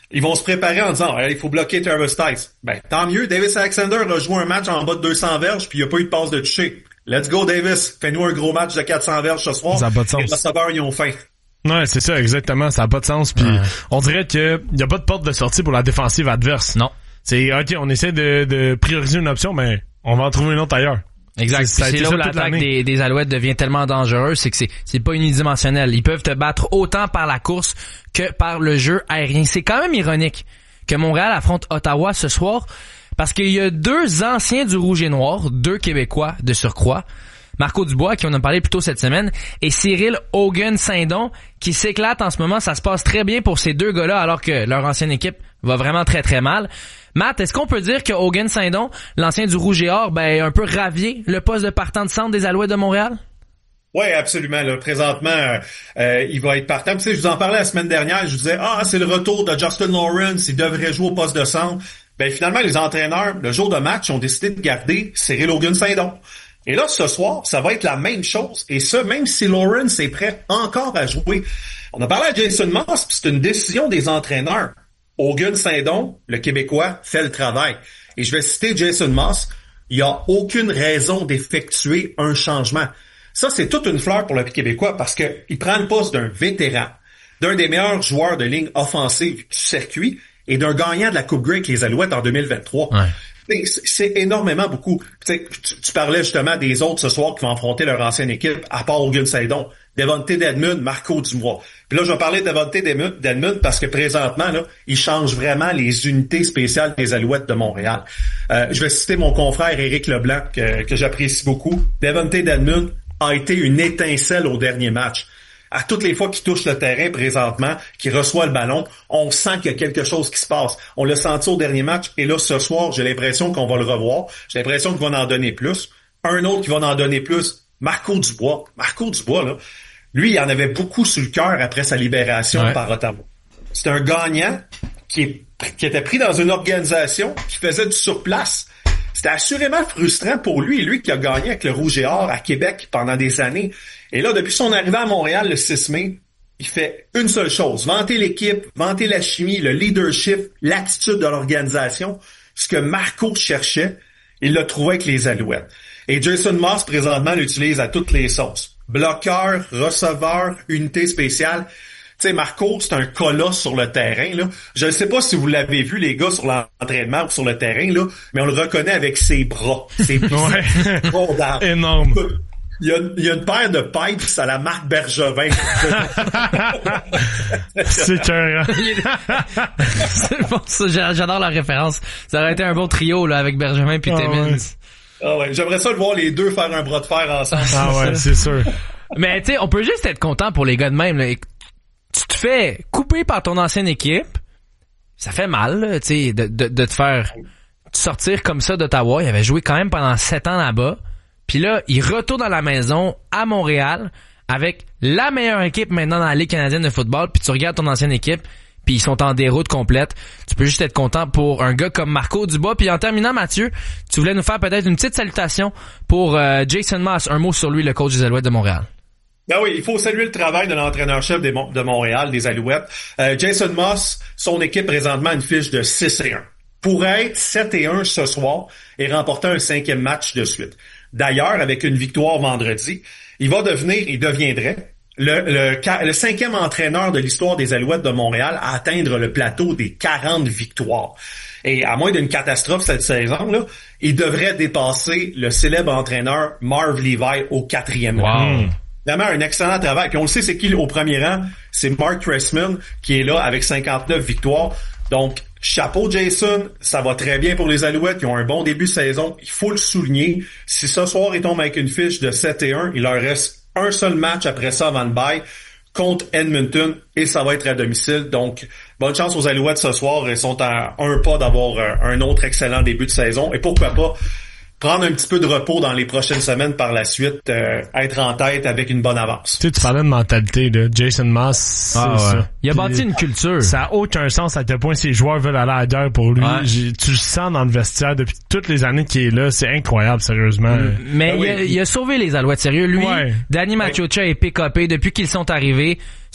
ils vont se préparer en disant hey, il faut bloquer Travis Tice. Ben tant mieux, Davis Alexander a joué un match en bas de deux cents verges puis il n'y a pas eu de passe de toucher. Let's go Davis, fais-nous un gros match de quatre cents verges ce soir.
Ça n'a pas de sens.
Les receveurs ils ont faim.
Ouais, c'est ça, exactement, ça n'a pas de sens. Puis ouais. on dirait que y a pas de porte de sortie pour la défensive adverse.
Non.
C'est ok, on essaie de, de prioriser une option, mais on va en trouver une autre ailleurs.
Exact. C'est, c'est là où l'attaque des, des Alouettes devient tellement dangereuse, c'est que c'est, c'est pas unidimensionnel. Ils peuvent te battre autant par la course que par le jeu aérien. C'est quand même ironique que Montréal affronte Ottawa ce soir parce qu'il y a deux anciens du Rouge et Noir, deux Québécois de surcroît, Marco Dubois, qui on a parlé plus tôt cette semaine, et Cyril Hogan-Saindon, qui s'éclate en ce moment. Ça se passe très bien pour ces deux gars-là, alors que leur ancienne équipe va vraiment très très mal. Matt, est-ce qu'on peut dire que Hogan-Saindon, l'ancien du Rouge et Or, ben, un peu ravié le poste de partant de centre des Alouettes de Montréal?
Oui, absolument. Là, présentement, euh, euh, il va être partant. Tu sais, je vous en parlais la semaine dernière, je vous disais, ah, c'est le retour de Justin Lawrence, il devrait jouer au poste de centre. Ben, finalement, les entraîneurs, le jour de match, ont décidé de garder Cyril Hogan-Saindon. Et là, ce soir, ça va être la même chose. Et ça, même si Lawrence est prêt encore à jouer. On a parlé à Jason Moss, puis c'est une décision des entraîneurs. Hogan-Saindon, le Québécois, fait le travail. Et je vais citer Jason Moss, il n'y a aucune raison d'effectuer un changement. Ça, c'est toute une fleur pour le Québécois parce que il prend le poste d'un vétéran, d'un des meilleurs joueurs de ligne offensive du circuit et d'un gagnant de la Coupe Grey avec les Alouettes en deux mille vingt-trois. Ouais. C'est énormément beaucoup. Tu, tu parlais justement des autres ce soir qui vont affronter leur ancienne équipe, à part Hogan-Saindon. Devontae Dedmon, Marco Dubois. Puis là, je vais parler de Devontae Dedmon parce que présentement, là, il change vraiment les unités spéciales des Alouettes de Montréal. Euh, je vais citer mon confrère Éric Leblanc, que, que j'apprécie beaucoup. Devontae Dedmon a été une étincelle au dernier match. À toutes les fois qu'il touche le terrain présentement, qu'il reçoit le ballon, on sent qu'il y a quelque chose qui se passe. On l'a senti au dernier match, et là, ce soir, j'ai l'impression qu'on va le revoir. J'ai l'impression qu'il va en donner plus. Un autre qui va en donner plus, Marco Dubois. Marco Dubois, là, lui, il en avait beaucoup sur le cœur après sa libération ouais. par Ottawa. C'est un gagnant qui, est, qui était pris dans une organisation qui faisait du surplace. C'était assurément frustrant pour lui, lui qui a gagné avec le Rouge et Or à Québec pendant des années. Et là, depuis son arrivée à Montréal le six mai, il fait une seule chose, vanter l'équipe, vanter la chimie, le leadership, l'attitude de l'organisation. Ce que Marco cherchait, il l'a trouvé avec les Alouettes. Et Jason Moss, présentement, l'utilise à toutes les sauces. Bloqueur, receveur, unité spéciale. Tu sais, Marco, c'est un colosse sur le terrain, là. Je ne sais pas si vous l'avez vu, les gars, sur l'entraînement ou sur le terrain, là, mais on le reconnaît avec ses bras. Ses bras
énorme.
Il y, a, il y a une paire de pipes à la marque Bergevin.
C'est cœur.
C'est bon, ça, j'adore la référence. Ça aurait été un bon trio, là, avec Bergevin puis oh, Timmins.
Ouais. Ah ouais, j'aimerais ça de voir les deux faire un bras de fer ensemble.
Ah ouais, c'est sûr.
Mais tu sais, on peut juste être content pour les gars de même, là. Tu te fais couper par ton ancienne équipe, ça fait mal, tu sais, de, de, de te faire sortir comme ça d'Ottawa. Il avait joué quand même pendant sept ans là-bas. Puis là, il retourne à la maison, à Montréal, avec la meilleure équipe maintenant dans la Ligue canadienne de football. Puis tu regardes ton ancienne équipe, puis ils sont en déroute complète. Tu peux juste être content pour un gars comme Marco Dubois. Puis en terminant, Mathieu, tu voulais nous faire peut-être une petite salutation pour euh, Jason Moss. Un mot sur lui, le coach des Alouettes de Montréal.
Ben oui, il faut saluer le travail de l'entraîneur-chef de Montréal, des Alouettes. Euh, Jason Moss, son équipe présentement une fiche de six et un. Pourrait être sept et un ce soir et remporter un cinquième match de suite. D'ailleurs, avec une victoire vendredi, il va devenir, il deviendrait le, le, le cinquième entraîneur de l'histoire des Alouettes de Montréal à atteindre le plateau des quarante victoires. Et à moins d'une catastrophe cette saison, là, il devrait dépasser le célèbre entraîneur Marv Levi au quatrième rang. Wow. Vraiment un excellent travail. Puis on le sait, c'est qui au premier rang? C'est Mark Trestman qui est là avec cinquante-neuf victoires. Donc, chapeau Jason, ça va très bien pour les Alouettes. Ils ont un bon début de saison. Il faut le souligner. Si ce soir, ils tombent avec une fiche de sept et un, il leur reste un seul match après ça avant le bye contre Edmonton et ça va être à domicile. Donc, bonne chance aux Alouettes ce soir. Ils sont à un pas d'avoir un autre excellent début de saison. Et pourquoi pas prendre un petit peu de repos dans les prochaines semaines par la suite, euh, être en tête avec une bonne avance.
Tu sais, tu parlais de mentalité, là. Jason Moss, c'est ah ouais. ça.
Il a Puis, bâti une culture.
Ça a aucun sens à quel point ces joueurs veulent aller à l'air pour lui. Ouais. J'ai, tu le sens dans le vestiaire depuis toutes les années qu'il est là. C'est incroyable, sérieusement.
Mais
ah
il,
oui.
a, il a sauvé les Alouettes, sérieux. Lui, ouais. Danny Maciocia ouais. est pick-upé depuis qu'ils sont arrivés.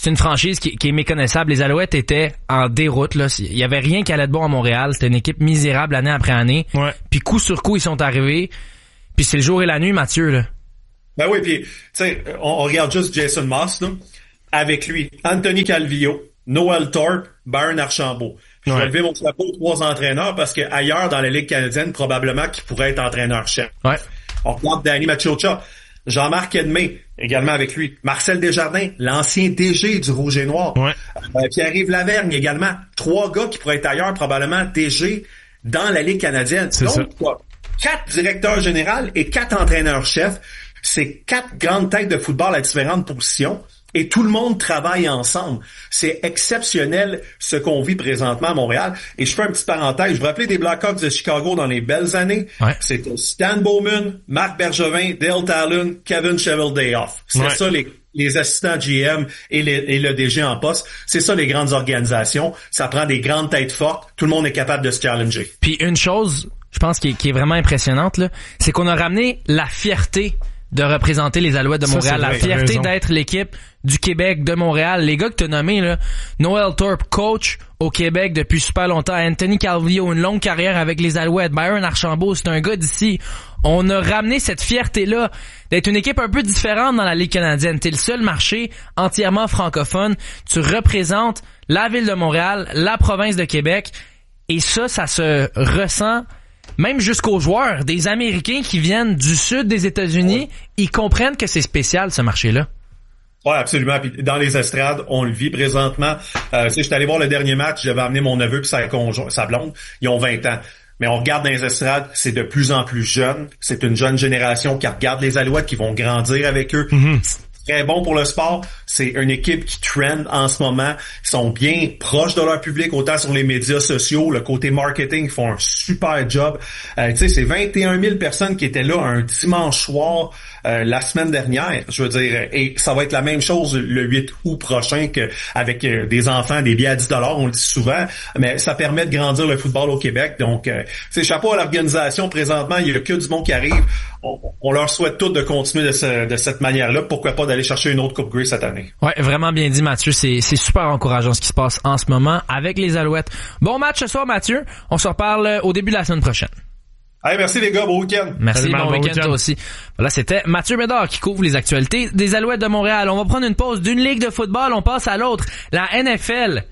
c'est une franchise qui, qui est méconnaissable. Les Alouettes étaient en déroute, là. Il y avait rien qui allait de bon à Montréal. C'était une équipe misérable année après année.
Ouais.
Puis coup sur coup, ils sont arrivés. Puis c'est le jour et la nuit, Mathieu, là.
Ben oui, puis tu sais, on, on regarde juste Jason Moss, là. Avec lui, Anthony Calvillo, Noel Thorpe, Byron Archambault. Je vais
Ouais.
lever mon chapeau aux trois entraîneurs parce que ailleurs dans la Ligue canadienne, probablement qu'ils pourraient être entraîneurs-chefs.
Ouais.
On regarde Danny Machocha, Jean-Marc Edmé, également avec lui. Marcel Desjardins, l'ancien D G du Rouge et Noir.
Ouais.
Euh, Pierre-Yves Lavergne également. Trois gars qui pourraient être ailleurs, probablement D G dans la Ligue canadienne.
C'est
Donc,
ça.
quoi, quatre directeurs généraux et quatre entraîneurs-chefs. C'est quatre grandes têtes de football à différentes positions. Et tout le monde travaille ensemble. C'est exceptionnel ce qu'on vit présentement à Montréal. Et je fais une petite parenthèse. Je vous rappelais des Blackhawks de Chicago dans les belles années.
Ouais.
C'était Stan Bowman, Marc Bergevin, Dale Talon, Kevin Cheveldayoff. C'est
Ouais.
ça les, les assistants G M et, les, et le D G en poste. C'est ça les grandes organisations. Ça prend des grandes têtes fortes. Tout le monde est capable de se challenger.
Puis une chose, je pense, qui est, qui est vraiment impressionnante, là, c'est qu'on a ramené la fierté de représenter les Alouettes de
Ça,
Montréal,
c'est
la
vrai, t'as
fierté
raison.
d'être l'équipe du Québec, de Montréal. Les gars que t'as nommés, là, Noel Thorpe, coach au Québec depuis super longtemps, Anthony Calvillo, une longue carrière avec les Alouettes, Byron Archambault, c'est un gars d'ici. On a ramené cette fierté-là d'être une équipe un peu différente dans la Ligue canadienne. T'es le seul marché entièrement francophone. Tu représentes la ville de Montréal, la province de Québec. Et ça, ça se ressent même jusqu'aux joueurs, des Américains qui viennent du sud des États-Unis, ils comprennent que c'est spécial, ce marché-là.
Ouais, absolument. Puis dans les estrades, on le vit présentement. Euh, tu sais, j'étais allé voir le dernier match, j'avais amené mon neveu puis sa conjointe, sa blonde. Ils ont vingt ans. Mais on regarde dans les estrades, c'est de plus en plus jeune. C'est une jeune génération qui regarde les Alouettes, qui vont grandir avec eux.
Mm-hmm.
C'est très bon pour le sport. C'est une équipe qui trend en ce moment. Ils sont bien proches de leur public, autant sur les médias sociaux, le côté marketing, ils font un super job. Euh, tu sais, c'est vingt et un mille personnes qui étaient là un dimanche soir euh, la semaine dernière. Je veux dire, et ça va être la même chose le huit août prochain que avec euh, des enfants, des billets à dix dollars, on le dit souvent, mais ça permet de grandir le football au Québec. Donc, euh, c'est chapeau à l'organisation. Présentement, il y a que du monde qui arrive. On, on leur souhaite tous de continuer de, ce, de cette manière-là. Pourquoi pas d'aller chercher une autre Coupe Grey cette année?
Ouais, vraiment bien dit, Mathieu. C'est, c'est super encourageant ce qui se passe en ce moment avec les Alouettes. Bon match ce soir, Mathieu. On se reparle au début de la semaine prochaine.
Allez, merci les gars. Bon week-end.
Merci,
Salut,
bon,
bon
week-end,
week-end.
toi aussi. Voilà, c'était Mathieu Médard qui couvre les actualités des Alouettes de Montréal. On va prendre une pause d'une ligue de football. On passe à l'autre. La N F L.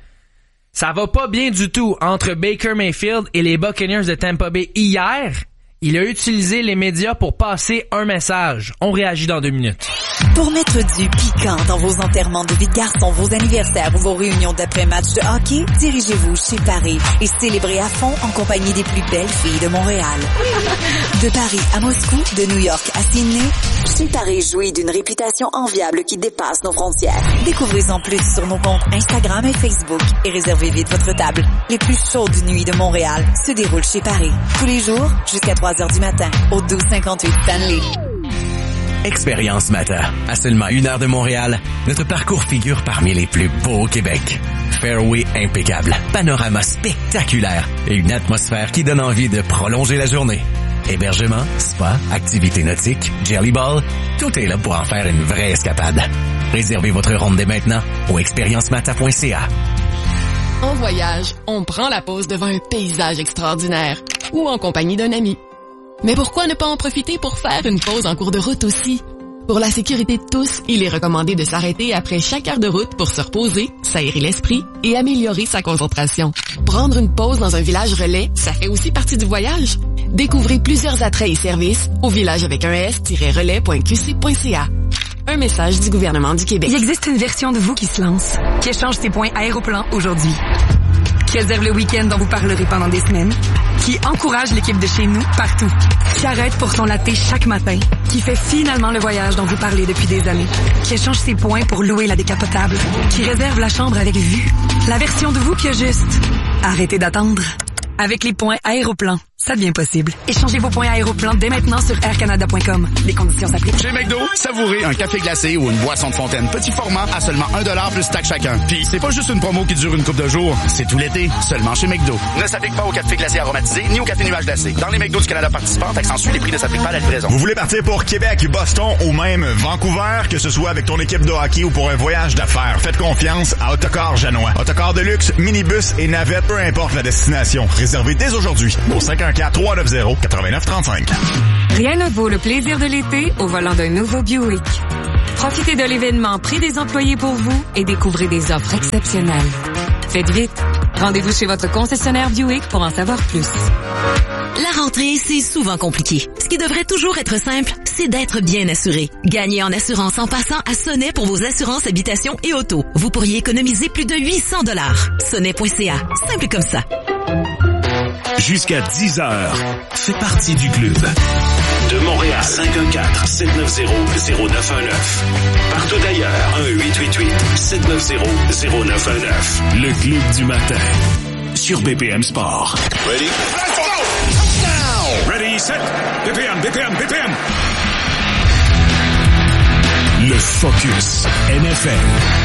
Ça va pas bien du tout entre Baker Mayfield et les Buccaneers de Tampa Bay hier. Il a utilisé les médias pour passer un message. On réagit dans deux minutes.
Pour mettre du piquant dans vos enterrements de vie de garçon, vos anniversaires ou vos réunions d'après-match de hockey, dirigez-vous chez Paris et célébrez à fond en compagnie des plus belles filles de Montréal. De Paris à Moscou, de New York à Sydney, chez Paris jouit d'une réputation enviable qui dépasse nos frontières. Découvrez-en plus sur nos comptes Instagram et Facebook et réservez vite votre table. Les plus chaudes nuits de Montréal se déroulent chez Paris. Tous les jours, jusqu'à trois heures du matin, au douze cinquante-huit Stanley.
Expérience Mata. À seulement une heure de Montréal, notre parcours figure parmi les plus beaux au Québec. Fairway impeccable, panorama spectaculaire et une atmosphère qui donne envie de prolonger la journée. Hébergement, spa, activités nautiques, jelly ball, tout est là pour en faire une vraie escapade. Réservez votre ronde dès maintenant au expérience mata point c a.
En voyage, on prend la pause devant un paysage extraordinaire ou en compagnie d'un ami. Mais pourquoi ne pas en profiter pour faire une pause en cours de route aussi? Pour la sécurité de tous, il est recommandé de s'arrêter après chaque heure de route pour se reposer, s'aérer l'esprit et améliorer sa concentration. Prendre une pause dans un village relais, ça fait aussi partie du voyage. Découvrez plusieurs attraits et services au village avec un s-relais point q c point c a. Un message du gouvernement du Québec.
Il existe une version de vous qui se lance, qui échange ses points Aéroplan aujourd'hui, qui réserve le week-end dont vous parlerez pendant des semaines, qui encourage l'équipe de chez nous partout, qui arrête pour son latte chaque matin, qui fait finalement le voyage dont vous parlez depuis des années, qui échange ses points pour louer la décapotable, qui réserve la chambre avec vue. La version de vous qui a juste arrêtez d'attendre. Avec les points Aéroplan, ça devient possible. Échangez vos points Aéroplan dès maintenant sur air canada point com. Les conditions s'appliquent.
Chez McDo, savourez un café glacé ou une boisson de fontaine petit format à seulement un dollar plus taxe chacun. Puis c'est pas juste une promo qui dure une couple de jours, c'est tout l'été, seulement chez McDo. Ne s'applique pas au café glacé aromatisé ni au café nuage glacé. Dans les McDo du Canada participants, taxe ensuite, les prix ne s'appliquent pas à la livraison.
Vous voulez partir pour Québec, Boston ou même Vancouver, que ce soit avec ton équipe de hockey ou pour un voyage d'affaires, faites confiance à Autocar Janois. Autocar de luxe, minibus et navette, peu importe la destination. Réservez dès aujourd'hui au cinq un quatre, trois neuf zéro, neuf neuf trois cinq.
Rien ne vaut le plaisir de l'été au volant d'un nouveau Buick. Profitez de l'événement Prix des employés pour vous et découvrez des offres exceptionnelles. Faites vite. Rendez-vous chez votre concessionnaire Buick pour en savoir plus.
La rentrée, c'est souvent compliqué. Ce qui devrait toujours être simple, c'est d'être bien assuré. Gagnez en assurance en passant à Sonnet pour vos assurances habitation et auto. Vous pourriez économiser plus de huit cents dollars. Sonnet point c a. Simple comme ça.
Jusqu'à dix heures, fais partie du club. De Montréal, cinq un quatre, sept neuf zéro, zéro neuf un neuf. Partout d'ailleurs, un huit huit huit, sept neuf zéro, zéro neuf un neuf. Le club du matin, sur B P M Sport.
Ready? Let's go!
Ready, set, B P M, B P M, B P M. Le Focus N F L.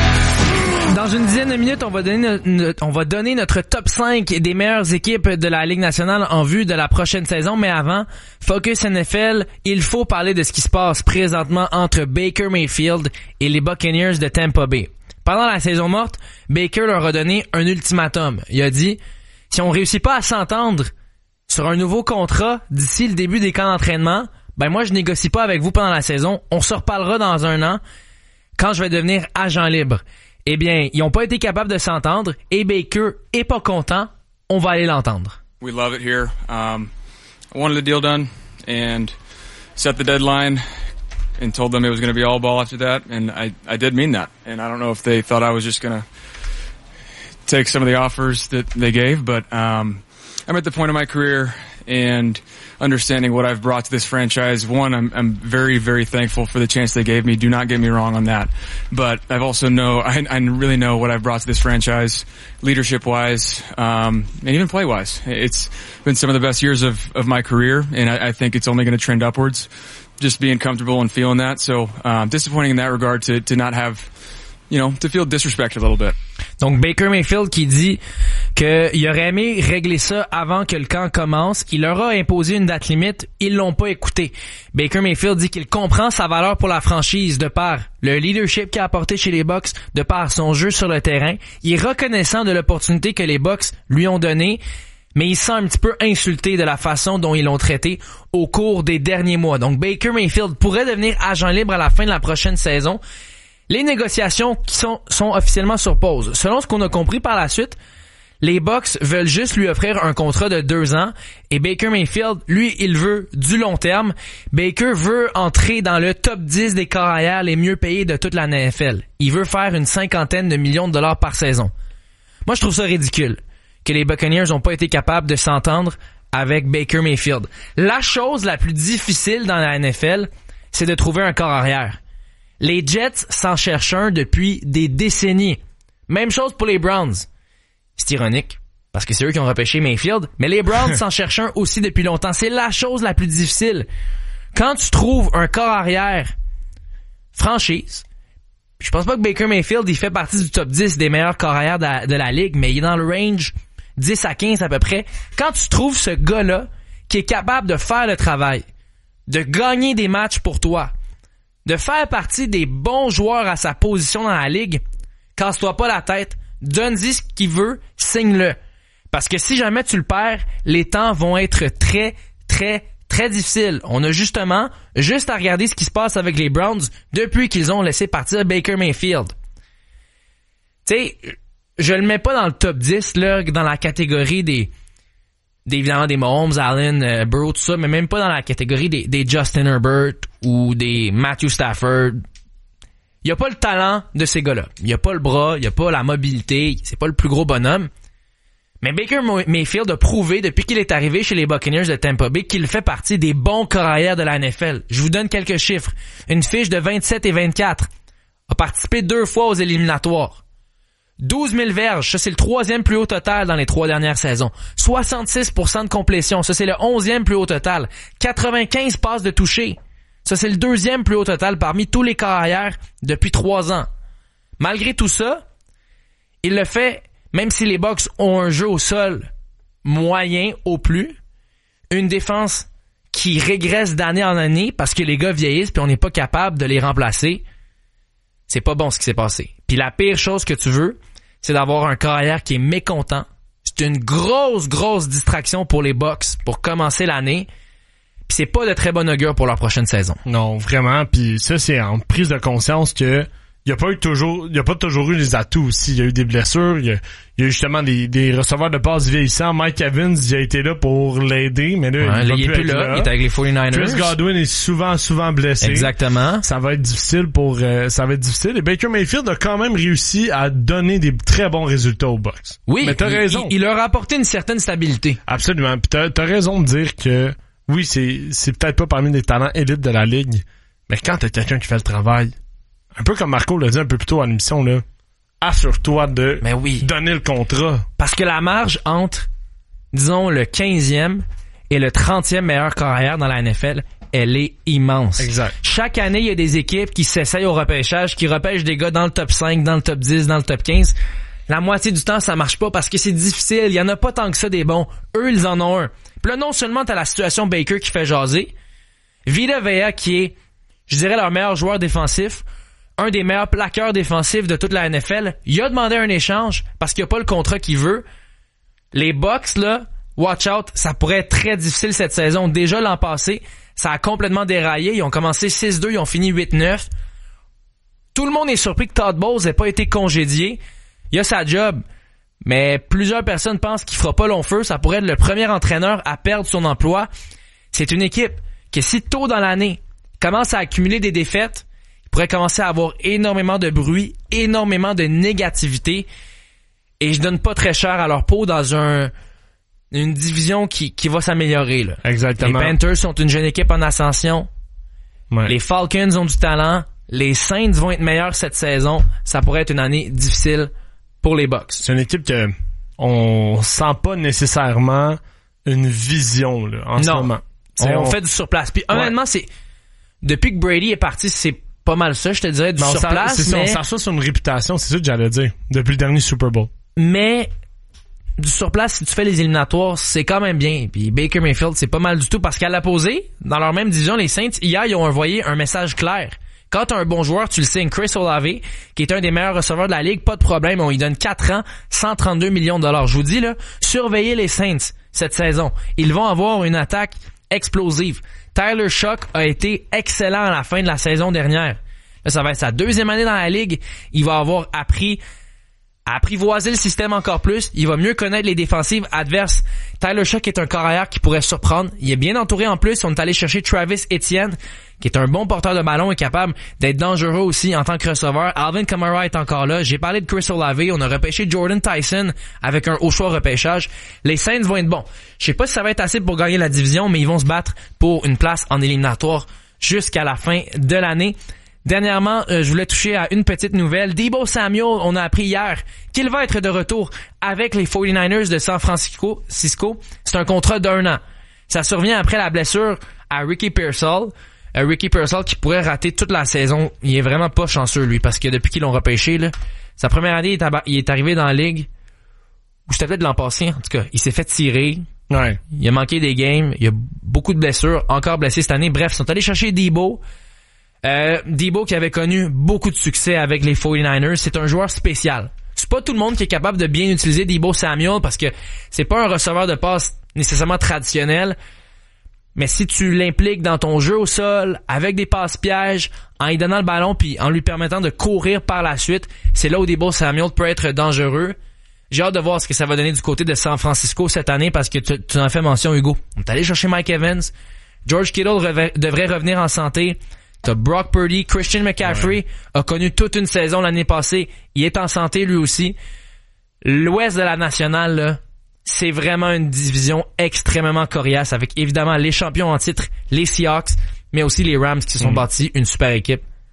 Dans une dizaine de minutes, on va donner no- no- on va donner notre top cinq des meilleures équipes de la Ligue nationale en vue de la prochaine saison. Mais avant, Focus N F L, il faut parler de ce qui se passe présentement entre Baker Mayfield et les Buccaneers de Tampa Bay. Pendant la saison morte, Baker leur a donné un ultimatum. Il a dit, si on réussit pas à s'entendre sur un nouveau contrat d'ici le début des camps d'entraînement, ben moi je négocie pas avec vous pendant la saison. On se reparlera dans un an quand je vais devenir agent libre. Eh bien, ils ont pas été capables de s'entendre et Baker est pas content. On va aller l'entendre.
We love it here. Um, I wanted the deal done and set the deadline and told them it was going to be all ball after that. And I, I did mean that. And I don't know if they thought I was just going to take some of the offers that they gave, but um, I'm at the point of my career and understanding what I've brought to this franchise. One, I'm, I'm very, very thankful for the chance they gave me. Do not get me wrong on that. But I've also know, I, I really know what I've brought to this franchise, leadership-wise, um, and even play-wise. It's been some of the best years of, of my career, and I, I think it's only going to trend upwards. Just being comfortable and feeling that. So, um, disappointing in that regard to, to not have, you know, to feel disrespected a little bit.
Donc Baker Mayfield qui dit qu'il aurait aimé régler ça avant que le camp commence. Il leur a imposé une date limite. Ils l'ont pas écouté. Baker Mayfield dit qu'il comprend sa valeur pour la franchise de par le leadership qu'il a apporté chez les Bucs, de par son jeu sur le terrain. Il est reconnaissant de l'opportunité que les Bucs lui ont donnée, mais il se sent un petit peu insulté de la façon dont ils l'ont traité au cours des derniers mois. Donc Baker Mayfield pourrait devenir agent libre à la fin de la prochaine saison. Les négociations qui sont, sont officiellement sur pause. Selon ce qu'on a compris par la suite, les Bucs veulent juste lui offrir un contrat de deux ans et Baker Mayfield, lui, il veut du long terme. Baker veut entrer dans le top dix des carrières les mieux payés de toute la N F L. Il veut faire une cinquantaine de millions de dollars par saison. Moi, je trouve ça ridicule que les Buccaneers n'ont pas été capables de s'entendre avec Baker Mayfield. La chose la plus difficile dans la N F L, c'est de trouver un corps arrière. Les Jets s'en cherchent un depuis des décennies. Même chose pour les Browns. C'est ironique, parce que c'est eux qui ont repêché Mayfield, mais les Browns s'en cherchent un aussi depuis longtemps. C'est la chose la plus difficile. Quand tu trouves un corps arrière franchise, je pense pas que Baker Mayfield il fait partie du top dix des meilleurs corps arrière de la, de la ligue, mais il est dans le range dix à quinze à peu près. Quand tu trouves ce gars-là qui est capable de faire le travail, de gagner des matchs pour toi, de faire partie des bons joueurs à sa position dans la ligue, casse-toi pas la tête, donne-y ce qu'il veut, signe-le. Parce que si jamais tu le perds, les temps vont être très, très, très difficiles. On a justement juste à regarder ce qui se passe avec les Browns depuis qu'ils ont laissé partir Baker Mayfield. Tu sais, je le mets pas dans le top dix, là, dans la catégorie des... Des, évidemment des Mahomes, Allen, euh, Burrow, tout ça, mais même pas dans la catégorie des, des Justin Herbert ou des Matthew Stafford. Il y a pas le talent de ces gars-là. Il y a pas le bras, il y a pas la mobilité, c'est pas le plus gros bonhomme. Mais Baker Mayfield a prouvé depuis qu'il est arrivé chez les Buccaneers de Tampa Bay qu'il fait partie des bons corps arrière de la N F L. Je vous donne quelques chiffres. Une fiche de vingt-sept et vingt-quatre. A participé deux fois aux éliminatoires. douze mille verges, ça c'est le troisième plus haut total dans les trois dernières saisons. soixante-six pour cent de complétion, ça c'est le onzième plus haut total. quatre-vingt-quinze passes de toucher, ça c'est le deuxième plus haut total parmi tous les carrières depuis trois ans. Malgré tout ça, il le fait même si les Bucks ont un jeu au sol moyen au plus, une défense qui régresse d'année en année parce que les gars vieillissent puis on n'est pas capable de les remplacer. C'est pas bon ce qui s'est passé. Puis la pire chose que tu veux, c'est d'avoir un carrière qui est mécontent. C'est une grosse, grosse distraction pour les Bucks pour commencer l'année. Puis c'est pas de très bon augure pour leur prochaine saison.
Non, vraiment. Puis ça, c'est en prise de conscience que il y a pas eu toujours, il y a pas toujours eu les atouts aussi. Il y a eu des blessures. Il y a, il y a eu justement des, des receveurs de passes vieillissants. Mike Evans, il a été là pour l'aider, mais là,
ouais,
il,
là,
va
il
plus
est plus là. là. Il est avec les forty-niners.
Chris Godwin est souvent, souvent blessé.
Exactement.
Ça va être difficile pour, euh, ça va être difficile. Et Baker Mayfield a quand même réussi à donner des très bons résultats aux Bucks.
Oui.
Mais t'as
il,
raison.
Il, il leur a apporté une certaine stabilité.
Absolument. Puis t'as, t'as raison de dire que, oui, c'est, c'est peut-être pas parmi les talents élites de la ligue, mais quand t'as quelqu'un qui fait le travail, un peu comme Marco l'a dit un peu plus tôt à l'émission, là, assure-toi de
mais oui.
donner le contrat.
Parce que la marge entre, disons, le quinzième et le trentième meilleur carrière dans la N F L, elle est immense.
Exact.
Chaque année, il y a des équipes qui s'essayent au repêchage, qui repêchent des gars dans le top cinq, dans le top dix, dans le top quinze. La moitié du temps, ça marche pas parce que c'est difficile. Il y en a pas tant que ça des bons. Eux, ils en ont un. Puis là, non seulement t'as la situation Baker qui fait jaser, Vita Vea qui est, je dirais, leur meilleur joueur défensif, un des meilleurs plaqueurs défensifs de toute la N F L, il a demandé un échange parce qu'il a pas le contrat qu'il veut. Les Bucks, là, watch out, ça pourrait être très difficile cette saison. Déjà l'an passé, ça a complètement déraillé. Ils ont commencé six deux, ils ont fini huit neuf. Tout le monde est surpris que Todd Bowles n'ait pas été congédié. Il a sa job, mais plusieurs personnes pensent qu'il fera pas long feu. Ça pourrait être le premier entraîneur à perdre son emploi. C'est une équipe qui, si tôt dans l'année, commence à accumuler des défaites, pourrait commencer à avoir énormément de bruit, énormément de négativité, et je donne pas très cher à leur peau dans un une division qui, qui va s'améliorer. Là.
Exactement.
Les Panthers sont une jeune équipe en ascension.
Ouais.
Les Falcons ont du talent. Les Saints vont être meilleurs cette saison. Ça pourrait être une année difficile pour les Bucks.
C'est une équipe que on sent pas nécessairement une vision là, en
non.
ce moment.
On,
on
fait du surplace. Puis honnêtement, ouais. c'est depuis que Brady est parti, c'est pas mal ça, je te dirais, du
mais on
surplace.
C'est
mais...
ça, on sort ça sur une réputation, c'est ça que j'allais dire, depuis le dernier Super Bowl.
Mais du surplace, si tu fais les éliminatoires, c'est quand même bien. Puis Baker Mayfield, c'est pas mal du tout, parce qu'à l'opposé, dans leur même division, les Saints, hier, ils ont envoyé un message clair. Quand t'as un bon joueur, tu le signes. Chris Olave, qui est un des meilleurs receveurs de la ligue, pas de problème, on lui donne quatre ans, cent trente-deux millions de dollars. Je vous dis, là, surveillez les Saints cette saison. Ils vont avoir une attaque explosive. Tyler Shough a été excellent à la fin de la saison dernière. Là, ça va être sa deuxième année dans la ligue. Il va avoir appris à apprivoiser le système encore plus. Il va mieux connaître les défensives adverses. Tyler Shough est un carrière qui pourrait surprendre. Il est bien entouré en plus. On est allé chercher Travis Etienne, qui est un bon porteur de ballon et capable d'être dangereux aussi en tant que receveur. Alvin Kamara est encore là. J'ai parlé de Chris Olave. On a repêché Jordan Tyson avec un haut choix repêchage. Les Saints vont être bons. Je sais pas si ça va être assez pour gagner la division, mais ils vont se battre pour une place en éliminatoire jusqu'à la fin de l'année. Dernièrement, euh, je voulais toucher à une petite nouvelle. Deebo Samuel, on a appris hier qu'il va être de retour avec les forty-niners de San Francisco. Cisco. C'est un contrat d'un an. Ça survient après la blessure à Ricky Pearsall. Euh, Ricky Pearsall qui pourrait rater toute la saison. Il est vraiment pas chanceux, lui, parce que depuis qu'ils l'ont repêché, là, sa première année, il est, ab- il est arrivé dans la ligue, ou c'était peut-être l'an passé, en tout cas. Il s'est fait tirer.
Ouais.
Il a manqué des games. Il y a beaucoup de blessures. Encore blessé cette année. Bref, ils sont allés chercher Deebo. Euh, Deebo qui avait connu beaucoup de succès avec les forty-niners, c'est un joueur spécial. C'est pas tout le monde qui est capable de bien utiliser Deebo Samuel parce que c'est pas un receveur de passe nécessairement traditionnel. Mais si tu l'impliques dans ton jeu au sol, avec des passes pièges, en lui donnant le ballon puis en lui permettant de courir par la suite, c'est là où Deebo Samuel peut être dangereux. J'ai hâte de voir ce que ça va donner du côté de San Francisco cette année parce que tu, tu en fais mention, Hugo. On est allé chercher Mike Evans. George Kittle reve- devrait revenir en santé. T'as Brock Purdy, Christian McCaffrey ouais. a connu toute une saison l'année passée. Il est en santé lui aussi. L'ouest de la nationale, là, c'est vraiment une division extrêmement coriace avec évidemment les champions en titre, les Seahawks, mais aussi les Rams qui se sont mmh. bâtis une super équipe.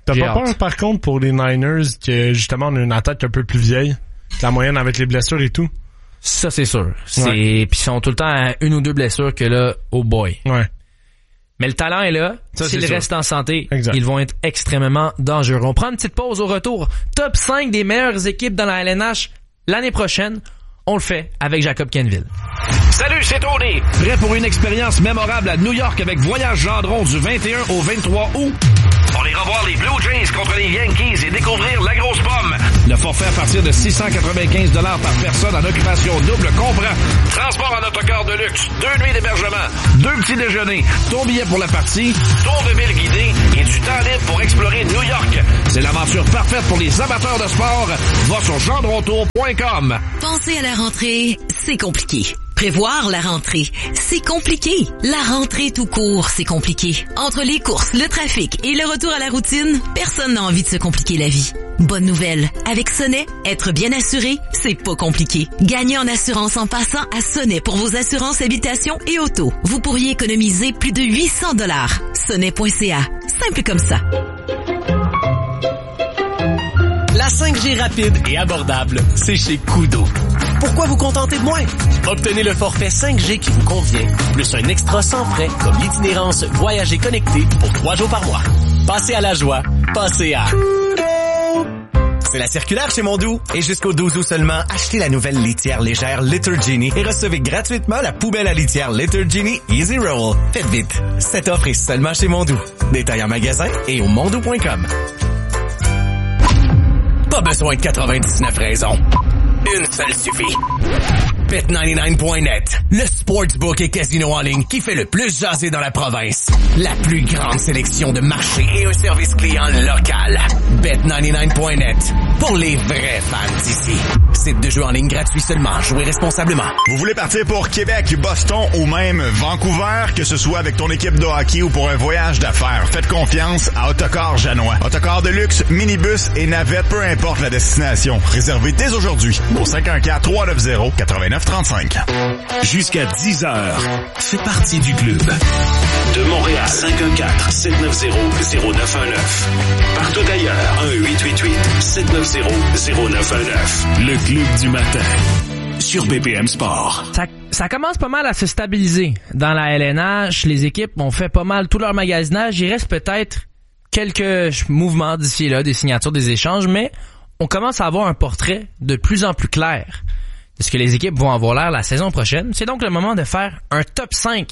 T'as pas peur, par contre, pour les Niners, que justement, on a une attaque un peu plus vieille que la moyenne avec les blessures et tout?
Ça, c'est sûr. C'est,
ouais.
Puis ils sont tout le temps à une ou deux blessures que là, oh boy.
Ouais.
Mais le talent est là.
Ça,
S'ils
c'est
restent
sûr.
en santé,
Exact.
ils vont être extrêmement dangereux. On prend une petite pause au retour. Top cinq des meilleures équipes dans la L N H l'année prochaine. On le fait avec Jacob Kenville.
Salut, c'est Tony. Prêt pour une expérience mémorable à New York avec Voyage Gendron du vingt et un au vingt-trois août? On ira voir les Blue Jays contre les Yankees et découvrir la grosse pomme. Le forfait à partir de six cent quatre-vingt-quinze dollars par personne en occupation double comprend transport en autocar de luxe, deux nuits d'hébergement, deux petits déjeuners, ton billet pour la partie, tour de ville guidé et du temps libre pour explorer New York. C'est l'aventure parfaite pour les amateurs de sport. Va sur gendrontour point com.
Penser à la rentrée, c'est compliqué. Prévoir la rentrée, c'est compliqué. La rentrée tout court, c'est compliqué. Entre les courses, le trafic et le retour à la routine, personne n'a envie de se compliquer la vie. Bonne nouvelle, avec Sonnet, être bien assuré, c'est pas compliqué. Gagnez en assurance en passant à Sonnet pour vos assurances habitation et auto. Vous pourriez économiser plus de huit cents dollars. Sonnet point c a, simple comme ça.
La cinq G rapide et abordable, c'est chez Kudo. Pourquoi vous contenter de moins? Obtenez le forfait cinq G qui vous convient, plus un extra sans frais comme l'itinérance Voyager connecté pour trois jours par mois. Passez à la joie, passez à...
C'est la circulaire chez Mondou. Et jusqu'au douze août seulement, achetez la nouvelle litière légère Litter Genie et recevez gratuitement la poubelle à litière Litter Genie Easy Roll. Faites vite. Cette offre est seulement chez Mondou. Détail en magasin et au mondou point com.
Pas besoin de quatre-vingt-dix-neuf raisons. Une seule suffit. Bet quatre-vingt-dix-neuf point net, le sportsbook et casino en ligne qui fait le plus jaser dans la province. La plus grande sélection de marchés et un service client local. Bet quatre-vingt-dix-neuf point net, pour les vrais fans d'ici. Site de jeu en ligne gratuit seulement. Jouez responsablement.
Vous voulez partir pour Québec, Boston ou même Vancouver, que ce soit avec ton équipe de hockey ou pour un voyage d'affaires, faites confiance à Autocar Janois. Autocar de luxe, minibus et navette, peu importe la destination. Réservez dès aujourd'hui au cinq un quatre, trois neuf zéro, neuf neuf trois cinq.
Jusqu'à dix heures, fais partie du club. De Montréal, cinq un quatre, sept neuf zéro, zéro neuf un neuf. Partout ailleurs, un huit huit huit, sept neuf zéro, zéro neuf un neuf. Le club du matin, sur B P M Sport.
Ça, ça commence pas mal à se stabiliser. Dans la L N H, les équipes ont fait pas mal tout leur magasinage. Il reste peut-être quelques mouvements d'ici et là, des signatures, des échanges, mais on commence à avoir un portrait de plus en plus clair de ce que les équipes vont avoir l'air la saison prochaine. C'est donc le moment de faire un top cinq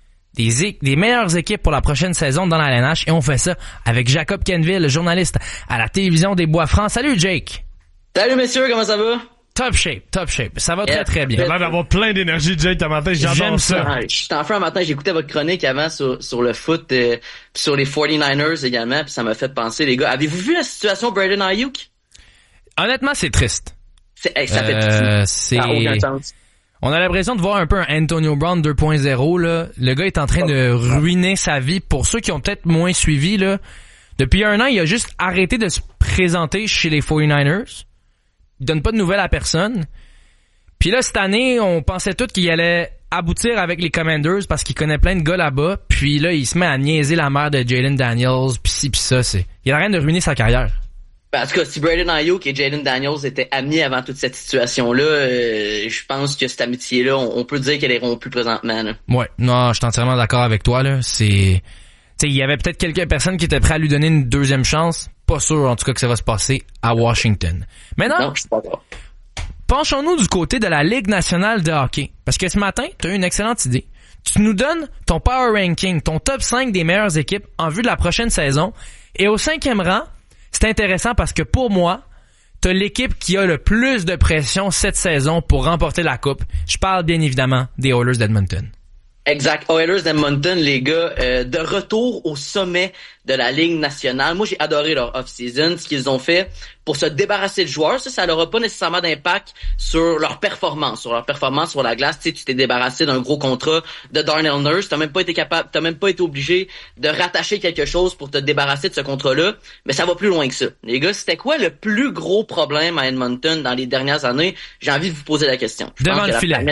des, des meilleures équipes pour la prochaine saison dans la L N H. Et on fait ça avec Jacob Kenville, journaliste à la télévision des Bois-Francs. Salut Jake!
Salut messieurs, comment ça va?
Top shape, top shape. Ça va yeah, très très bien.
T'as l'air d'avoir plein d'énergie, Jake, ce matin. J'adore ça.
Ah, je suis en feu un matin. J'écoutais votre chronique avant sur, sur le foot, euh, sur les forty-niners également, puis ça m'a fait penser, les gars. Avez-vous vu la situation Brandon Ayuk?
Honnêtement, c'est triste.
C'est, hey, ça fait
euh, c'est...
Ça n'a aucun sens.
On a l'impression de voir un peu un Antonio Brown deux point zéro, là. Le gars est en train de ruiner sa vie. Pour ceux qui ont peut-être moins suivi, là, depuis un an, il a juste arrêté de se présenter chez les forty-niners. Il donne pas de nouvelles à personne. Puis là, cette année, on pensait tous qu'il allait aboutir avec les Commanders parce qu'il connaît plein de gars là-bas. Puis là, il se met à niaiser la mère de Jayden Daniels, pis ci pis ça. C'est... Il a rien de ruiner sa carrière.
Ben, en tout cas, si Brandon Ayuk et Jayden Daniels étaient amis avant toute cette situation-là, euh, je pense que cette amitié-là, on, on peut dire qu'elle est rompue présentement. Là.
Ouais, non, je suis entièrement d'accord avec toi. Là. C'est, tu sais, il y avait peut-être quelques personnes qui étaient prêtes à lui donner une deuxième chance. Pas sûr, en tout cas, que ça va se passer à Washington. Maintenant,
non, je suis pas d'accord.
Penchons-nous du côté de la Ligue nationale de hockey. Parce que ce matin, tu as eu une excellente idée. Tu nous donnes ton power ranking, ton top cinq des meilleures équipes en vue de la prochaine saison. Et au cinquième rang, c'est intéressant parce que pour moi, t'as l'équipe qui a le plus de pression cette saison pour remporter la coupe. Je parle bien évidemment des Oilers d'Edmonton.
Exact. Oilers d'Edmonton, les gars, euh, de retour au sommet de la Ligue nationale. Moi, j'ai adoré leur off-season, ce qu'ils ont fait pour se débarrasser de joueurs. Ça, ça n'aura pas nécessairement d'impact sur leur performance, sur leur performance sur la glace. Tu sais, tu t'es débarrassé d'un gros contrat de Darnell Nurse. T'as même pas été capable, t'as même pas été obligé de rattacher quelque chose pour te débarrasser de ce contrat-là. Mais ça va plus loin que ça. Les gars, c'était quoi le plus gros problème à Edmonton dans les dernières années? J'ai envie de vous poser la question. Je
Devant le filet.
Planète...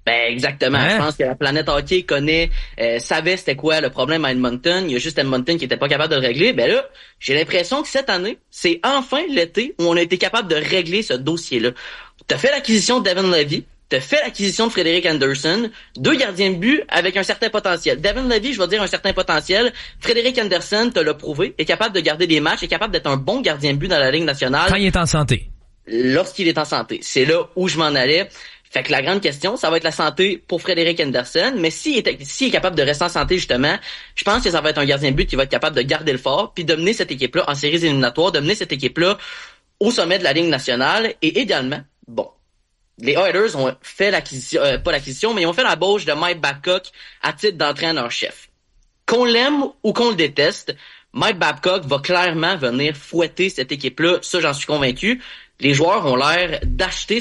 Ben exactement.
Hein?
Je pense que la planète hockey connaît, euh, savait c'était quoi le problème à Edmonton. Il y a juste Edmonton qui était pas capable de le régler. Ben là, j'ai l'impression que cette année, c'est enfin l'été où on a été capable de régler ce dossier-là. T'as fait l'acquisition de Devin Levy, t'as fait l'acquisition de Frédéric Anderson, deux gardiens de but avec un certain potentiel. Devin Levy, je vais dire un certain potentiel. Frédéric Anderson, te l'a prouvé, est capable de garder des matchs, est capable d'être un bon gardien de but dans la Ligue nationale.
Quand il est en santé.
Lorsqu'il est en santé. C'est là où je m'en allais. Fait que la grande question, ça va être la santé pour Frédéric Anderson, mais s'il est, s'il est capable de rester en santé, justement, je pense que ça va être un gardien de but qui va être capable de garder le fort, puis de mener cette équipe-là en séries éliminatoires, de mener cette équipe-là au sommet de la Ligue nationale, et également, bon, les Oilers ont fait l'acquisition, euh, pas l'acquisition, mais ils ont fait l'embauche de Mike Babcock à titre d'entraîneur-chef. Qu'on l'aime ou qu'on le déteste, Mike Babcock va clairement venir fouetter cette équipe-là, ça j'en suis convaincu. Les joueurs ont l'air d'acheter